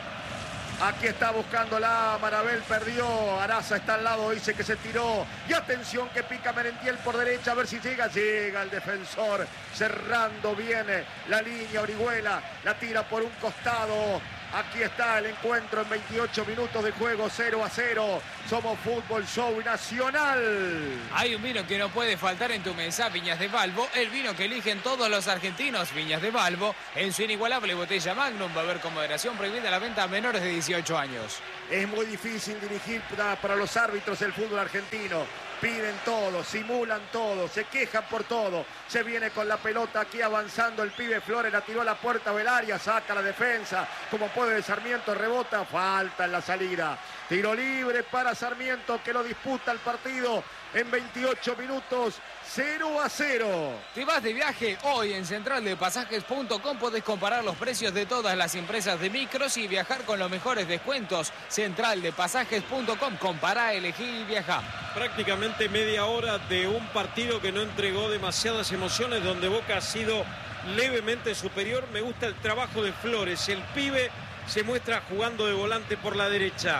no. aquí está buscándola, Marabel perdió, Araza está al lado, dice que se tiró. Y atención que pica Merentiel por derecha, a ver si llega, llega el defensor, cerrando bien la línea, Orihuela, la tira por un costado. Aquí está el encuentro en veintiocho minutos de juego, cero a cero. Somos Fútbol Show Nacional. Hay un vino que no puede faltar en tu mesa, Viñas de Valvo, el vino que eligen todos los argentinos, Viñas de Valvo, en su inigualable botella Magnum. Va a haber con moderación prohibida la venta a menores de dieciocho años. Es muy difícil dirigir para, para los árbitros el fútbol argentino. Piden todo, simulan todo, se quejan por todo. Se viene con la pelota aquí avanzando el pibe Flores, la tiró a la puerta Velaria, saca la defensa. Como puede Sarmiento, rebota, falta en la salida. Tiro libre para Sarmiento que lo disputa el partido en veintiocho minutos, cero a cero. Te vas de viaje hoy en central de pasajes punto com. Podés comparar los precios de todas las empresas de micros y viajar con los mejores descuentos. central de pasajes punto com. Compará, elegí y viajá. Prácticamente media hora de un partido que no entregó demasiadas emociones, donde Boca ha sido levemente superior. Me gusta el trabajo de Flores. El pibe se muestra jugando de volante por la derecha.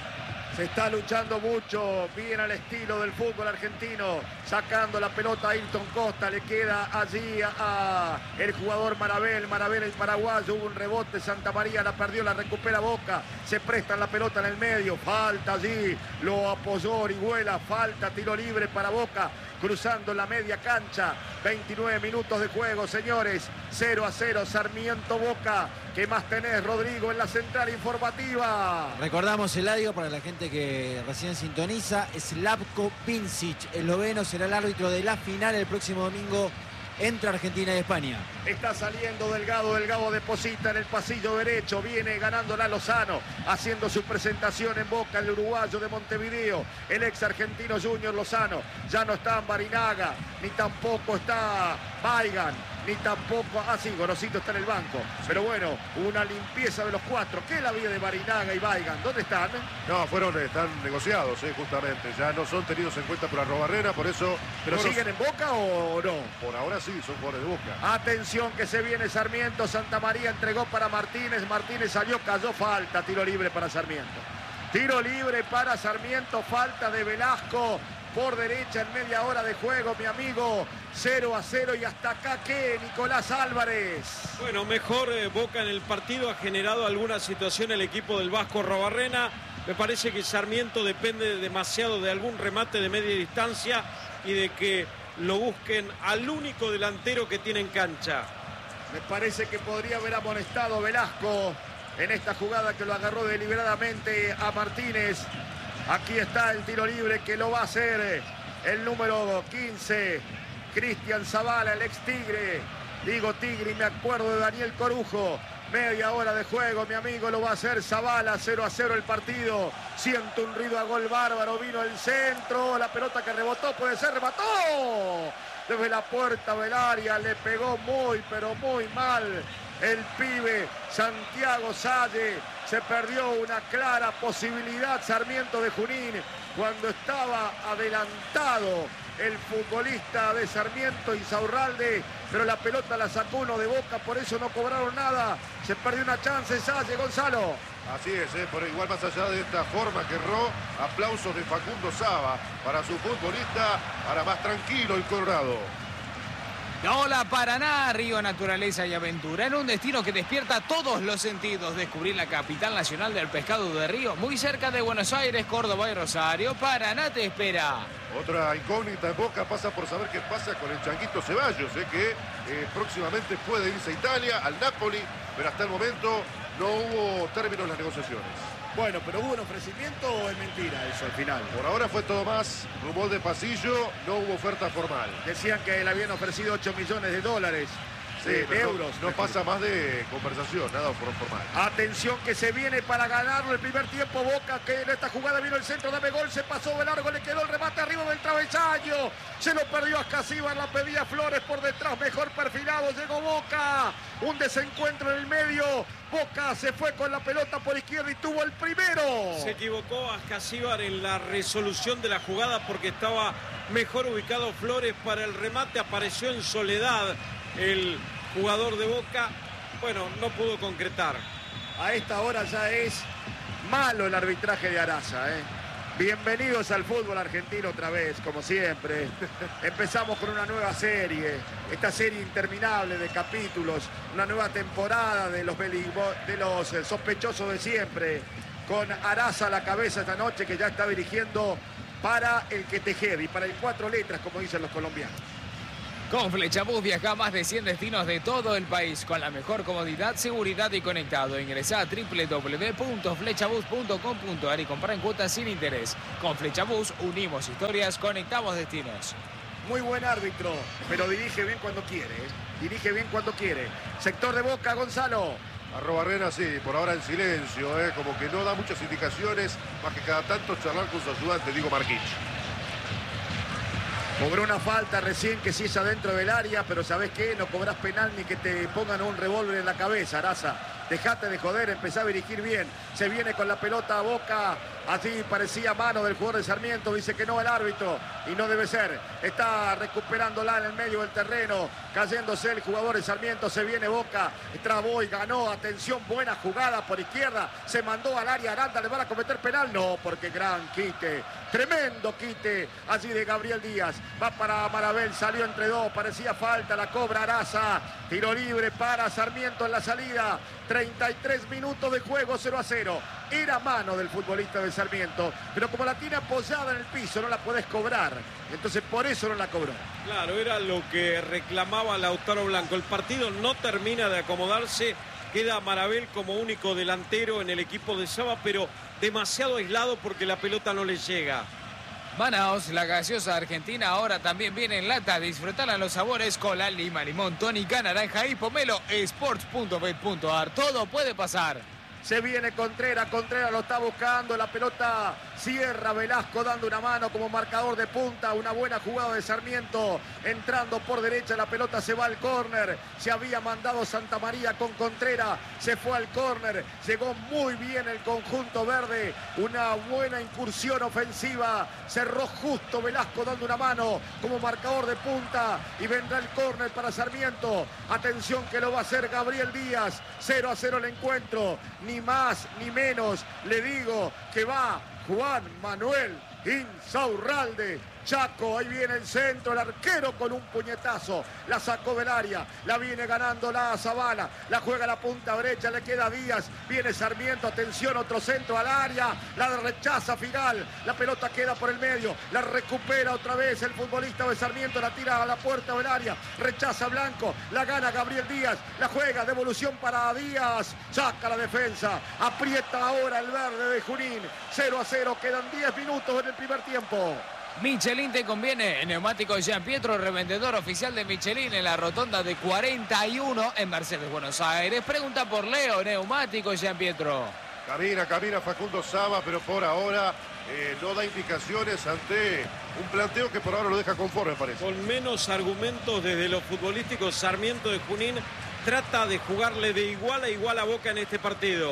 Se está luchando mucho, bien al estilo del fútbol argentino, sacando la pelota a Ailton Costa, le queda allí a, a el jugador Marabel, Marabel el paraguayo, hubo un rebote, Santa María la perdió, la recupera Boca, se presta la pelota en el medio, falta allí, lo apoyó Orihuela, falta, tiro libre para Boca, cruzando la media cancha, veintinueve minutos de juego, señores, cero a cero, Sarmiento Boca. ¿Qué más tenés, Rodrigo, en la central informativa? Recordamos, Eladio, para la gente que recién sintoniza, Slavko Pincic, esloveno, será el árbitro de la final el próximo domingo entre Argentina y España. Está saliendo Delgado, Delgado deposita en el pasillo derecho, viene ganándola Lozano, haciendo su presentación en Boca, el uruguayo de Montevideo, el ex argentino Junior Lozano. Ya no está Barinaga, ni tampoco está Weigand, ni tampoco, ah sí, Gorosito está en el banco, pero bueno, una limpieza de los cuatro. ¿Qué es la vida de Barinaga y Weigand? ¿Dónde están? No, fueron, están negociados, eh, justamente. Ya no son tenidos en cuenta por Arrobarrena, por eso... ¿Pero Goros- siguen en Boca o no? Por ahora sí, son jugadores de Boca. Atención que se viene Sarmiento, Santa María entregó para Martínez, Martínez salió, cayó, falta, tiro libre para Sarmiento. Tiro libre para Sarmiento, falta de Velasco por derecha en media hora de juego, mi amigo. cero a cero y hasta acá, ¿qué? Nicolás Álvarez. Bueno, mejor eh, Boca en el partido, ha generado alguna situación el equipo del Vasco Arrobarrena. Me parece que Sarmiento depende demasiado de algún remate de media distancia y de que lo busquen al único delantero que tiene en cancha. Me parece que podría haber amonestado Velasco en esta jugada que lo agarró deliberadamente a Martínez. Aquí está el tiro libre que lo va a hacer el número quince, Cristian Zavala, el ex Tigre. Digo Tigre y me acuerdo de Daniel Corujo. Media hora de juego, mi amigo, lo va a hacer Zavala, cero a cero el partido. Siento un ruido a gol bárbaro, vino el centro, la pelota que rebotó, puede ser, remató. Desde la puerta del área, le pegó muy, pero muy mal el pibe Santiago Salle. Se perdió una clara posibilidad Sarmiento de Junín cuando estaba adelantado el futbolista de Sarmiento, Insaurralde, pero la pelota la sacó uno de Boca, por eso no cobraron nada. Se perdió una chance, Salle, Gonzalo. Así es, eh, por igual más allá de esta forma que erró, aplausos de Facundo Saba para su futbolista, para más tranquilo el Colorado. Hola Paraná, Río Naturaleza y Aventura, en un destino que despierta todos los sentidos. Descubrir la capital nacional del pescado de río, muy cerca de Buenos Aires, Córdoba y Rosario. Paraná te espera. Otra incógnita en Boca pasa por saber qué pasa con el Changuito Ceballos, eh, que eh, próximamente puede irse a Italia, al Napoli, pero hasta el momento no hubo término en las negociaciones. Bueno, pero ¿hubo un ofrecimiento o es mentira eso al final? Por ahora fue todo más rumor de pasillo, no hubo oferta formal. Decían que le habían ofrecido ocho millones de dólares. Sí, de, de no, euros. No pasa más de conversación, nada formal. Atención que se viene para ganarlo el primer tiempo. Boca que en esta jugada vino el centro, dame gol, se pasó de largo, le quedó el remate arriba del travesaño. Se lo perdió a Ascasíbar, la pedía Flores por detrás, mejor perfilado, llegó Boca. Un desencuentro en el medio. Boca se fue con la pelota por izquierda y tuvo el primero. Se equivocó Ascasíbar en la resolución de la jugada porque estaba mejor ubicado Flores para el remate. Apareció en soledad el jugador de Boca. Bueno, no pudo concretar. A esta hora ya es malo el arbitraje de Araza, ¿eh? Bienvenidos al fútbol argentino otra vez, como siempre. Empezamos con una nueva serie, esta serie interminable de capítulos, una nueva temporada de los, de los sospechosos de siempre, con Araza a la cabeza esta noche, que ya está dirigiendo para el que te jede y para el cuatro letras, como dicen los colombianos. Con Flechabús viaja a más de cien destinos de todo el país con la mejor comodidad, seguridad y conectado. Ingresá a doble u doble u doble u punto flechabús punto com punto a r y compra en cuotas sin interés. Con Flechabús unimos historias, conectamos destinos. Muy buen árbitro, pero dirige bien cuando quiere. ¿eh? Dirige bien cuando quiere. Sector de Boca, Gonzalo. Arrobarrena, sí, por ahora en silencio, ¿eh? Como que no da muchas indicaciones, más que cada tanto charlar con su ayudante, Diego Marquich. Cobró una falta recién que sí es adentro del área, pero ¿sabés qué? No cobrás penal ni que te pongan un revólver en la cabeza, Araza. Dejate de joder, empezá a dirigir bien. Se viene con la pelota a Boca. Así parecía mano del jugador de Sarmiento. Dice que no el árbitro. Y no debe ser. Está recuperándola en el medio del terreno. Cayéndose el jugador de Sarmiento. Se viene Boca. Trabó y ganó. Atención, buena jugada por izquierda. Se mandó al área Aranda. ¿Le van a cometer penal? No, porque gran quite. Tremendo quite. Allí de Gabriel Díaz. Va para Marabel. Salió entre dos. Parecía falta. La cobra Araza. Tiro libre para Sarmiento en la salida. treinta y tres minutos de juego, cero a cero. Era mano del futbolista de Sarmiento, pero como la tiene apoyada en el piso, no la podés cobrar. Entonces por eso no la cobró. Claro, era lo que reclamaba Lautaro Blanco. El partido no termina de acomodarse. Queda Marabel como único delantero en el equipo de Saba, pero demasiado aislado porque la pelota no le llega. Manaos, la gaseosa argentina, ahora también viene en lata. Disfrutarla los sabores: cola, lima, limón, tónica, naranja y pomelo. sports punto bet punto a r. Todo puede pasar. Se viene Contreras, Contreras lo está buscando, la pelota cierra, Velasco dando una mano como marcador de punta, una buena jugada de Sarmiento, entrando por derecha, la pelota se va al córner, se había mandado Santa María con Contreras, se fue al córner, llegó muy bien el conjunto verde, una buena incursión ofensiva, cerró justo Velasco dando una mano como marcador de punta y vendrá el córner para Sarmiento, atención que lo va a hacer Gabriel Díaz, cero a cero el encuentro, ni más ni menos, le digo que va Juan Manuel Insaurralde. Chaco, ahí viene el centro, el arquero con un puñetazo, la sacó del área, la viene ganando la Zavala, la juega a la punta derecha, le queda Díaz, viene Sarmiento, atención, otro centro al área, la rechaza Figal, la pelota queda por el medio, la recupera otra vez el futbolista de Sarmiento, la tira a la puerta del área, rechaza Blanco, la gana Gabriel Díaz, la juega, devolución para Díaz, saca la defensa, aprieta ahora el verde de Junín, cero a cero, quedan diez minutos en el primer tiempo. Michelin te conviene. Neumáticos Jean Pietro, revendedor oficial de Michelin en la rotonda de cuarenta y uno en Mercedes, Buenos Aires. Pregunta por Leo, Neumáticos Jean Pietro. Camina, camina Facundo Saba, pero por ahora eh, no da indicaciones ante un planteo que por ahora lo deja conforme, parece. Con menos argumentos desde los futbolísticos, Sarmiento de Junín trata de jugarle de igual a igual a Boca en este partido.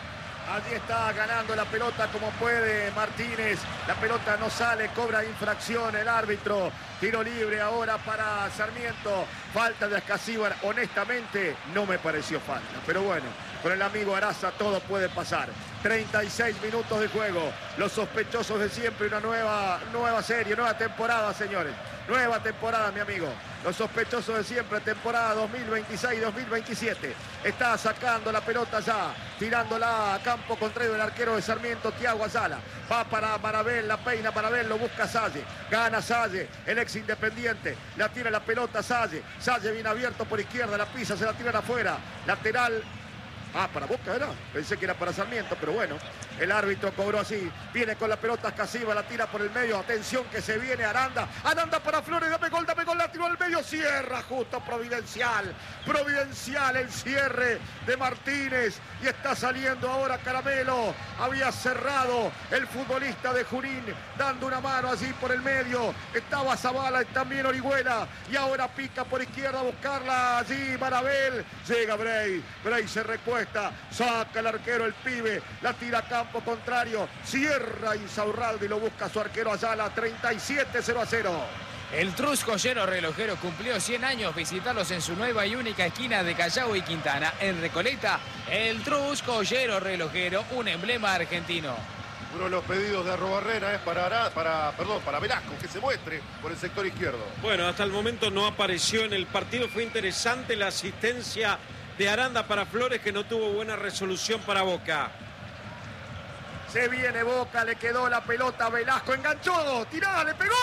Allí está ganando la pelota como puede Martínez. La pelota no sale, cobra infracción el árbitro. Tiro libre ahora para Sarmiento. Falta de Ascasíbar. Honestamente, no me pareció falta. Pero bueno, con el amigo Araza todo puede pasar. treinta y seis minutos de juego. Los sospechosos de siempre. Una nueva, nueva serie, nueva temporada, señores. Nueva temporada, mi amigo. Los sospechosos de siempre, temporada dos mil veintiséis dos mil veintisiete. Está sacando la pelota ya, tirándola a campo contrario del arquero de Sarmiento, Thiago Azala. Va para Marabel, la peina Marabel, lo busca Salle. Gana Salle, el ex Independiente. La tira la pelota Salle. Salle viene abierto por izquierda, la pisa, se la tiran afuera. Lateral Ah, para Boca era. Pensé que era para Sarmiento, pero bueno. El árbitro cobró así. Viene con la pelota Escasiva, la tira por el medio. Atención que se viene Aranda. Aranda para Flores, dame gol, dame gol, la tiró al medio. Cierra justo Providencial. Providencial el cierre de Martínez. Y está saliendo ahora Caramelo. Había cerrado el futbolista de Junín, dando una mano así por el medio. Estaba Zavala y también Orihuela. Y ahora pica por izquierda a buscarla allí Marabel. Llega Bray. Bray se recuesta. Saca el arquero el pibe. La tira a campo contrario. Cierra Insaurralde y lo busca su arquero Ayala. treinta y siete cero a cero. El Trus Joyero Relojero cumplió cien años. Visitarlos en su nueva y única esquina de Callao y Quintana. En Recoleta, el Trus Joyero Relojero, un emblema argentino. Uno de los pedidos de Arrobarrena es para, para, perdón, para Velasco, que se muestre por el sector izquierdo. Bueno, hasta el momento no apareció en el partido. Fue interesante la asistencia de Aranda para Flores, que no tuvo buena resolución para Boca. Se viene Boca, le quedó la pelota a Velasco, enganchó, tirá, le pegó.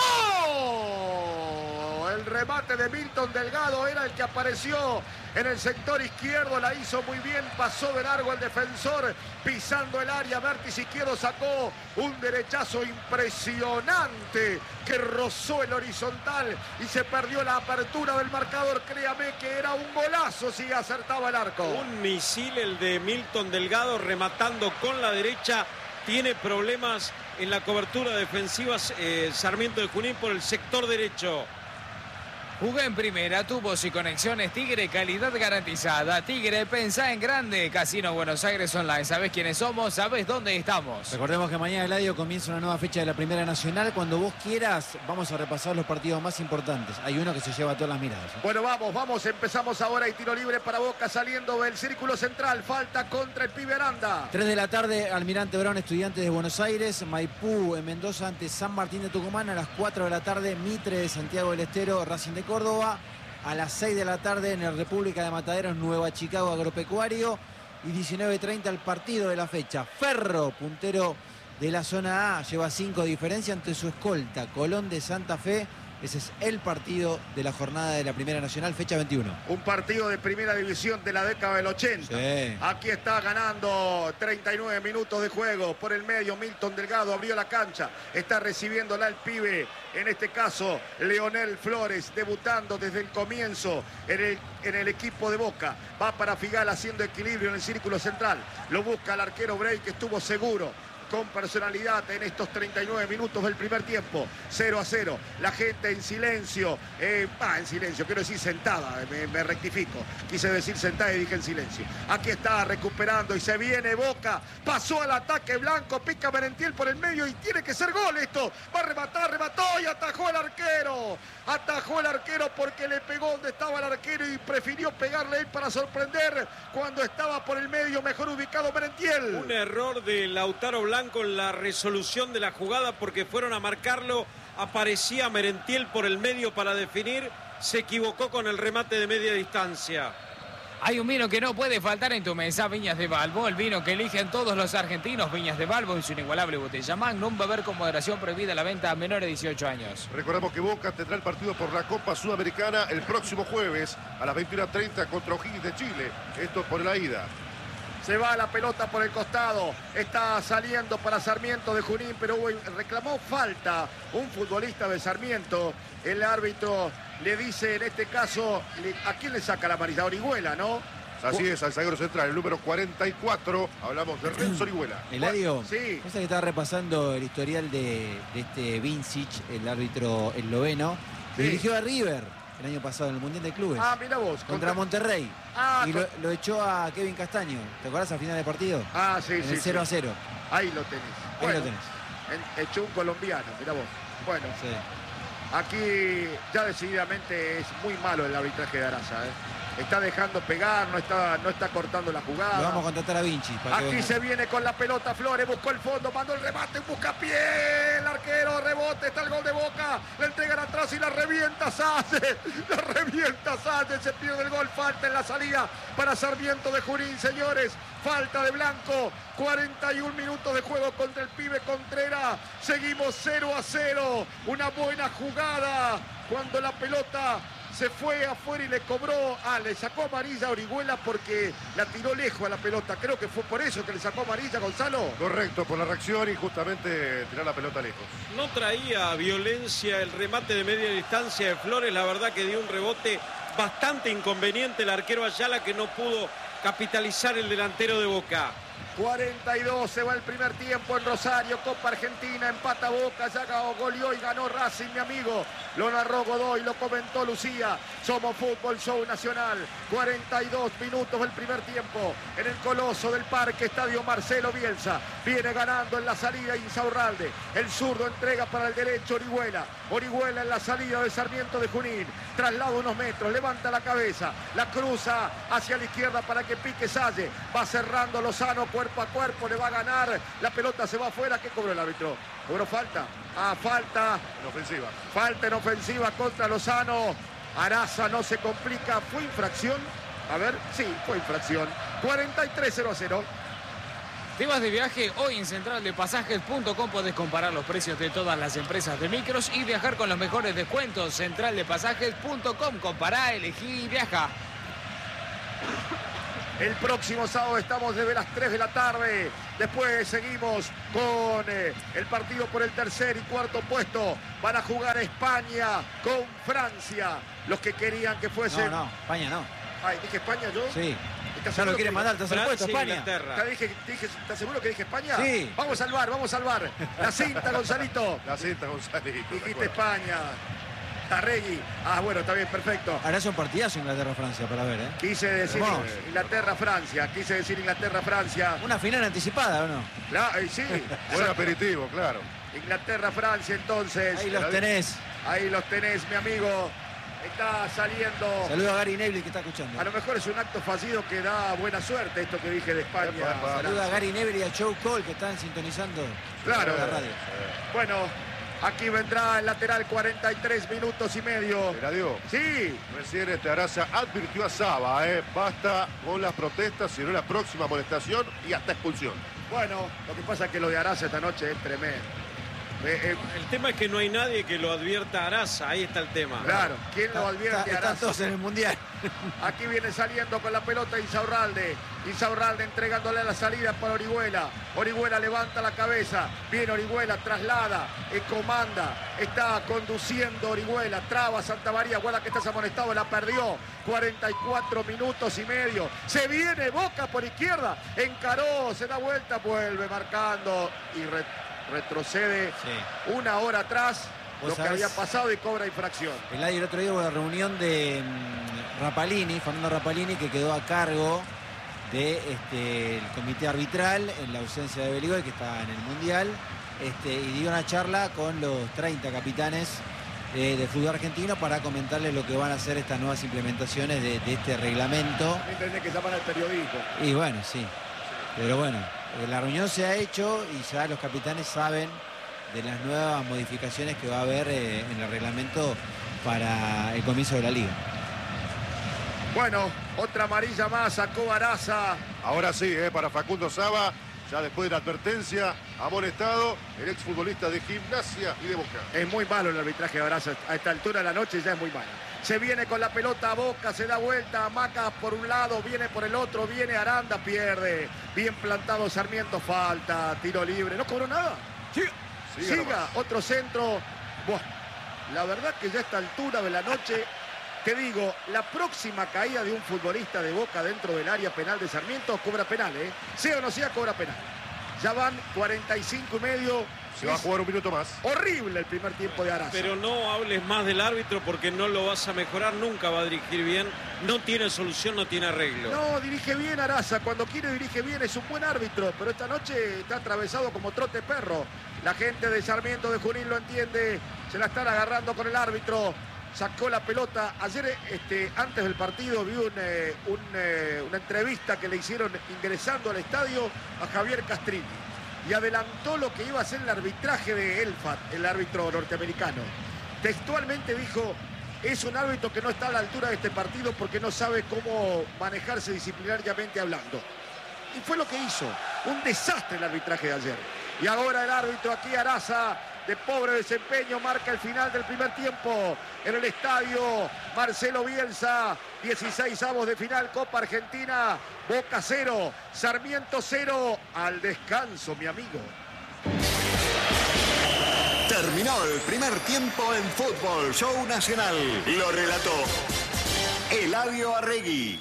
El remate de Milton Delgado era el que apareció en el sector izquierdo, la hizo muy bien, pasó de largo el defensor, pisando el área, vértice izquierdo, sacó un derechazo impresionante que rozó el horizontal y se perdió la apertura del marcador. Créame que era un golazo si acertaba el arco. Un misil el de Milton Delgado, rematando con la derecha. Tiene problemas en la cobertura defensiva eh, Sarmiento de Junín por el sector derecho. Jugó en primera, tubos y conexiones Tigre, calidad garantizada. Tigre, pensá en grande. Casino Buenos Aires Online. ¿Sabés quiénes somos? ¿Sabés dónde estamos? Recordemos que mañana, Eladio, comienza una nueva fecha de la Primera Nacional. Cuando vos quieras, vamos a repasar los partidos más importantes. Hay uno que se lleva todas las miradas, ¿eh? Bueno, vamos, vamos. Empezamos ahora y tiro libre para Boca saliendo del círculo central. Falta contra el pibe Aranda. tres de la tarde, Almirante Brown, Estudiantes de Buenos Aires. Maipú en Mendoza ante San Martín de Tucumán. A las cuatro de la tarde, Mitre de Santiago del Estero, Racing de Córdoba. A las seis de la tarde en el República de Mataderos, Nueva Chicago Agropecuario. Y diecinueve treinta el partido de la fecha. Ferro, puntero de la zona A, lleva cinco de diferencia ante su escolta, Colón de Santa Fe. Ese es el partido de la jornada de la Primera Nacional, fecha veintiuno. Un partido de primera división de la década del ochenta. Sí. Aquí está ganando treinta y nueve minutos de juego. Por el medio, Milton Delgado abrió la cancha. Está recibiéndola el pibe, en este caso, Leonel Flores, debutando desde el comienzo en el, en el equipo de Boca. Va para Figal haciendo equilibrio en el círculo central. Lo busca el arquero Bray, que estuvo seguro, con personalidad en estos treinta y nueve minutos del primer tiempo. cero a cero. La gente en silencio. Eh, ah, en silencio, quiero decir sentada, me, me rectifico. Quise decir sentada y dije en silencio. Aquí está recuperando y se viene Boca. Pasó al ataque Blanco, pica Merentiel por el medio y tiene que ser gol esto. Va a rematar, remató y atajó el arquero. Atajó el arquero porque le pegó donde estaba el arquero y prefirió pegarle él para sorprender cuando estaba por el medio mejor ubicado Merentiel. Un error de Lautaro Blanco en la resolución de la jugada porque fueron a marcarlo. Aparecía Merentiel por el medio para definir. Se equivocó con el remate de media distancia. Hay un vino que no puede faltar en tu mesa, Viñas de Balbo, el vino que eligen todos los argentinos. Viñas de Balbo en su inigualable botella Magnum. Beber con moderación, prohibida la venta a menores de dieciocho años. Recordemos que Boca tendrá el partido por la Copa Sudamericana el próximo jueves a las veintiuna treinta contra O'Higgins de Chile. Esto por la ida. Se va la pelota por el costado. Está saliendo para Sarmiento de Junín, pero reclamó falta un futbolista de Sarmiento. El árbitro le dice en este caso, ¿a quién le saca la amarilla? Orihuela, ¿no? Así es, al zaguero central, el número cuarenta y cuatro. Hablamos de Renzo Orihuela. Eladio, sí. cosa que estaba repasando el historial de, de este Vincic, el árbitro esloveno. Sí. Dirigió a River el año pasado en el Mundial de Clubes. Ah, mira vos. Contra, contra Monterrey. Ah, y con... lo, lo echó a Kevin Castaño. ¿Te acordás al final del partido? Ah, sí, en sí. el cero a cero. Ahí lo tenés. Ahí bueno, lo tenés. En, echó un colombiano, mira vos. Bueno, Sí. aquí ya decididamente es muy malo el arbitraje de Araza, ¿eh? Está dejando pegar, no está, no está cortando la jugada. Lo vamos a contratar a Vinci. Para que Aquí venga. se viene con la pelota Flores, buscó el fondo, mandó el remate, busca pie, el arquero, rebote, está el gol de Boca, le entregan atrás y la revienta Sánchez, la revienta Sánchez, se pierde el gol, falta en la salida para Sarmiento de Junín, señores, falta de Blanco, cuarenta y un minutos de juego contra el pibe Contreras, seguimos cero a cero, una buena jugada cuando la pelota se fue afuera y le cobró, ah, le sacó amarilla a Orihuela porque la tiró lejos a la pelota. Creo que fue por eso que le sacó amarilla, Gonzalo. Correcto, por la reacción y justamente tirar la pelota lejos. No traía violencia el remate de media distancia de Flores. La verdad que dio un rebote bastante inconveniente el arquero Ayala, que no pudo capitalizar el delantero de Boca. cuarenta y dos, se va el primer tiempo en Rosario, Copa Argentina, empata Boca, ya goleó y ganó Racing, mi amigo. Lo narró Godoy, lo comentó Lucía. Somos Fútbol Show Nacional. cuarenta y dos minutos del primer tiempo en el Coloso del Parque, Estadio Marcelo Bielsa. Viene ganando en la salida Insaurralde. El zurdo entrega para el derecho Orihuela. Orihuela en la salida de Sarmiento de Junín. Traslado unos metros, levanta la cabeza, la cruza hacia la izquierda para que pique Salle. Va cerrando Lozano cuerpo a cuerpo, le va a ganar. La pelota se va afuera. ¿Qué cobró el árbitro? ¿Cobró falta? Ah, falta. En ofensiva. Falta en ofensiva contra Lozano. Araza no se complica. ¿Fue infracción? A ver, sí, fue infracción. cuarenta y tres cero a cero. ¿Te vas de viaje? Hoy en central de pasajes punto com podés comparar los precios de todas las empresas de micros y viajar con los mejores descuentos. central de pasajes punto com. Compará, elegí y viaja. El próximo sábado estamos desde las tres de la tarde. Después seguimos con eh, el partido por el tercer y cuarto puesto. Van a jugar España con Francia. Los que querían que fuesen... No, no, España no. Ay, ¿dije España yo? Sí. ¿Estás Ya lo seguro quiere que- mandar, ¿estás Francia puesto e España? Inglaterra. ¿Ya dije, dije, ¿Estás seguro que dije España? Sí. Vamos a salvar, vamos a salvar. La cinta, Gonzalito. La cinta, González. Dijiste España. Arregui. Ah, bueno, está bien, perfecto. Ahora es un partidazo Inglaterra-Francia para ver, ¿eh? Quise decir Vamos. Inglaterra-Francia. Quise decir Inglaterra-Francia. Una final anticipada, ¿o no? La- eh, sí. Buen aperitivo, claro. Inglaterra-Francia, entonces. Ahí los tenés. Ahí los tenés, mi amigo. Está saliendo. Saludo a Gary Neville que está escuchando. A lo mejor es un acto fallido que da buena suerte esto que dije de España. Epa, epa. Saludo a Gary Neville y a Joe Cole que están sintonizando Claro. la radio. Bueno, aquí vendrá el lateral, cuarenta y tres minutos y medio. ¿Te la dio? Sí, Recién este Araza advirtió a Saba, ¿eh? Basta con las protestas, sino la próxima molestación y hasta expulsión. bueno, lo que pasa es que lo de Araza esta noche es tremendo. Eh, eh, El tema es que no hay nadie que lo advierta a Araza. Ahí está el tema. claro, ¿quién lo Está- advierte está- a están Araza? todos en el Mundial. Aquí viene saliendo con la pelota Insaurralde. Insaurralde entregándole a la salida para Orihuela. Orihuela levanta la cabeza. Viene Orihuela, traslada, eh, comanda. Está conduciendo Orihuela. Traba Santa María. Guarda que estás amonestado, la perdió. cuarenta y cuatro minutos y medio. Se viene Boca por izquierda. Encaró, se da vuelta, vuelve marcando y re- retrocede Sí. una hora atrás. Vos Lo que sabés- había pasado y cobra infracción. El año el otro día hubo la reunión de mm, Rapalini, Fernando Rapalini, que quedó a cargo del de, este, el comité arbitral en la ausencia de Beligoy, que está en el Mundial, este, y dio una charla con los treinta capitanes eh, de fútbol argentino para comentarles lo que van a hacer estas nuevas implementaciones de, de este reglamento. Entendés que llaman al periodismo. Y bueno, sí. Pero bueno, eh, la reunión se ha hecho y ya los capitanes saben de las nuevas modificaciones que va a haber eh, en el reglamento para el comienzo de la liga. Bueno, otra amarilla más, sacó Araza. Ahora sí, ¿eh? Para Facundo Saba, ya después de la advertencia, amonestado el exfutbolista de Gimnasia y de Boca. Es muy malo el arbitraje de Araza. A esta altura de la noche ya es muy malo. Se viene con la pelota a Boca, se da vuelta, Maca por un lado, viene por el otro, viene Aranda, pierde. Bien plantado Sarmiento, falta, tiro libre. ¿No cobró nada? Siga, Siga, nomás. otro centro. Buah, la verdad que ya a esta altura de la noche, te digo, la próxima caída de un futbolista de Boca dentro del área penal de Sarmiento cobra penal, ¿eh? Sea o no sea, cobra penal. Ya van cuarenta y cinco y medio. Se va a Es jugar un minuto más. horrible el primer tiempo de Araza. Pero no hables más del árbitro porque no lo vas a mejorar, nunca va a dirigir bien. No tiene solución, no tiene arreglo. No, dirige bien Araza. Cuando quiere dirige bien, es un buen árbitro. Pero esta noche está atravesado como trote perro. La gente de Sarmiento de Junín lo entiende. Se la están agarrando con el árbitro. Sacó la pelota. Ayer, este, antes del partido, vi un, eh, un, eh, una entrevista que le hicieron ingresando al estadio a Javier Castrini. Y adelantó lo que iba a ser el arbitraje de Elfat, el árbitro norteamericano. Textualmente dijo, es un árbitro que no está a la altura de este partido porque no sabe cómo manejarse disciplinariamente hablando. Y fue lo que hizo. Un desastre el arbitraje de ayer. Y ahora el árbitro aquí, Araza, de pobre desempeño marca el final del primer tiempo en el estadio Marcelo Bielsa. dieciséis avos de final, Copa Argentina. Boca cero, Sarmiento cero. Al descanso, mi amigo. Terminó el primer tiempo en Fútbol Show Nacional. Lo relató Eladio Arregui.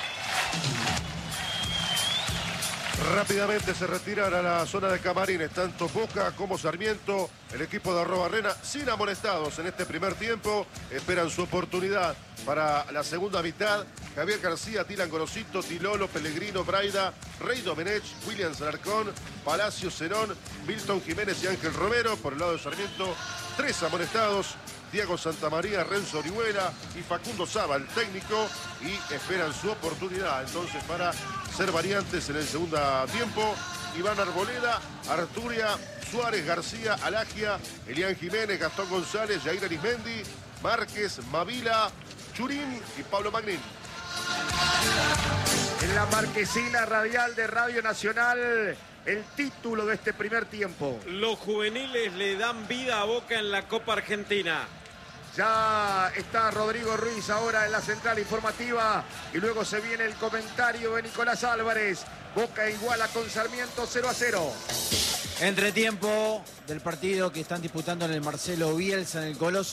Rápidamente se retiran a la zona de camarines, tanto Boca como Sarmiento. El equipo de Arrobarrena, sin amonestados en este primer tiempo, esperan su oportunidad para la segunda mitad. Javier García, Tilan Gorosito, Tilolo, Pellegrino, Braida, Rey Domenech, William Alarcón, Palacio Zenón, Milton Jiménez y Ángel Romero. Por el lado de Sarmiento, tres amonestados: Diego Santamaría, Renzo Orihuela y Facundo Saba, el técnico, y esperan su oportunidad entonces para ser variantes en el segundo tiempo. Iván Arboleda, Arturia, Suárez, García, Alagia, Elian Jiménez, Gastón González, Jair Arismendi, Márquez, Mavila, Churín y Pablo Magnín. En la marquesina radial de Radio Nacional, el título de este primer tiempo. Los juveniles le dan vida a Boca en la Copa Argentina. Ya está Rodrigo Ruiz ahora en la central informativa y luego se viene el comentario de Nicolás Álvarez. Boca iguala con Sarmiento cero a cero. Entretiempo del partido que están disputando en el Marcelo Bielsa, en el Coloso.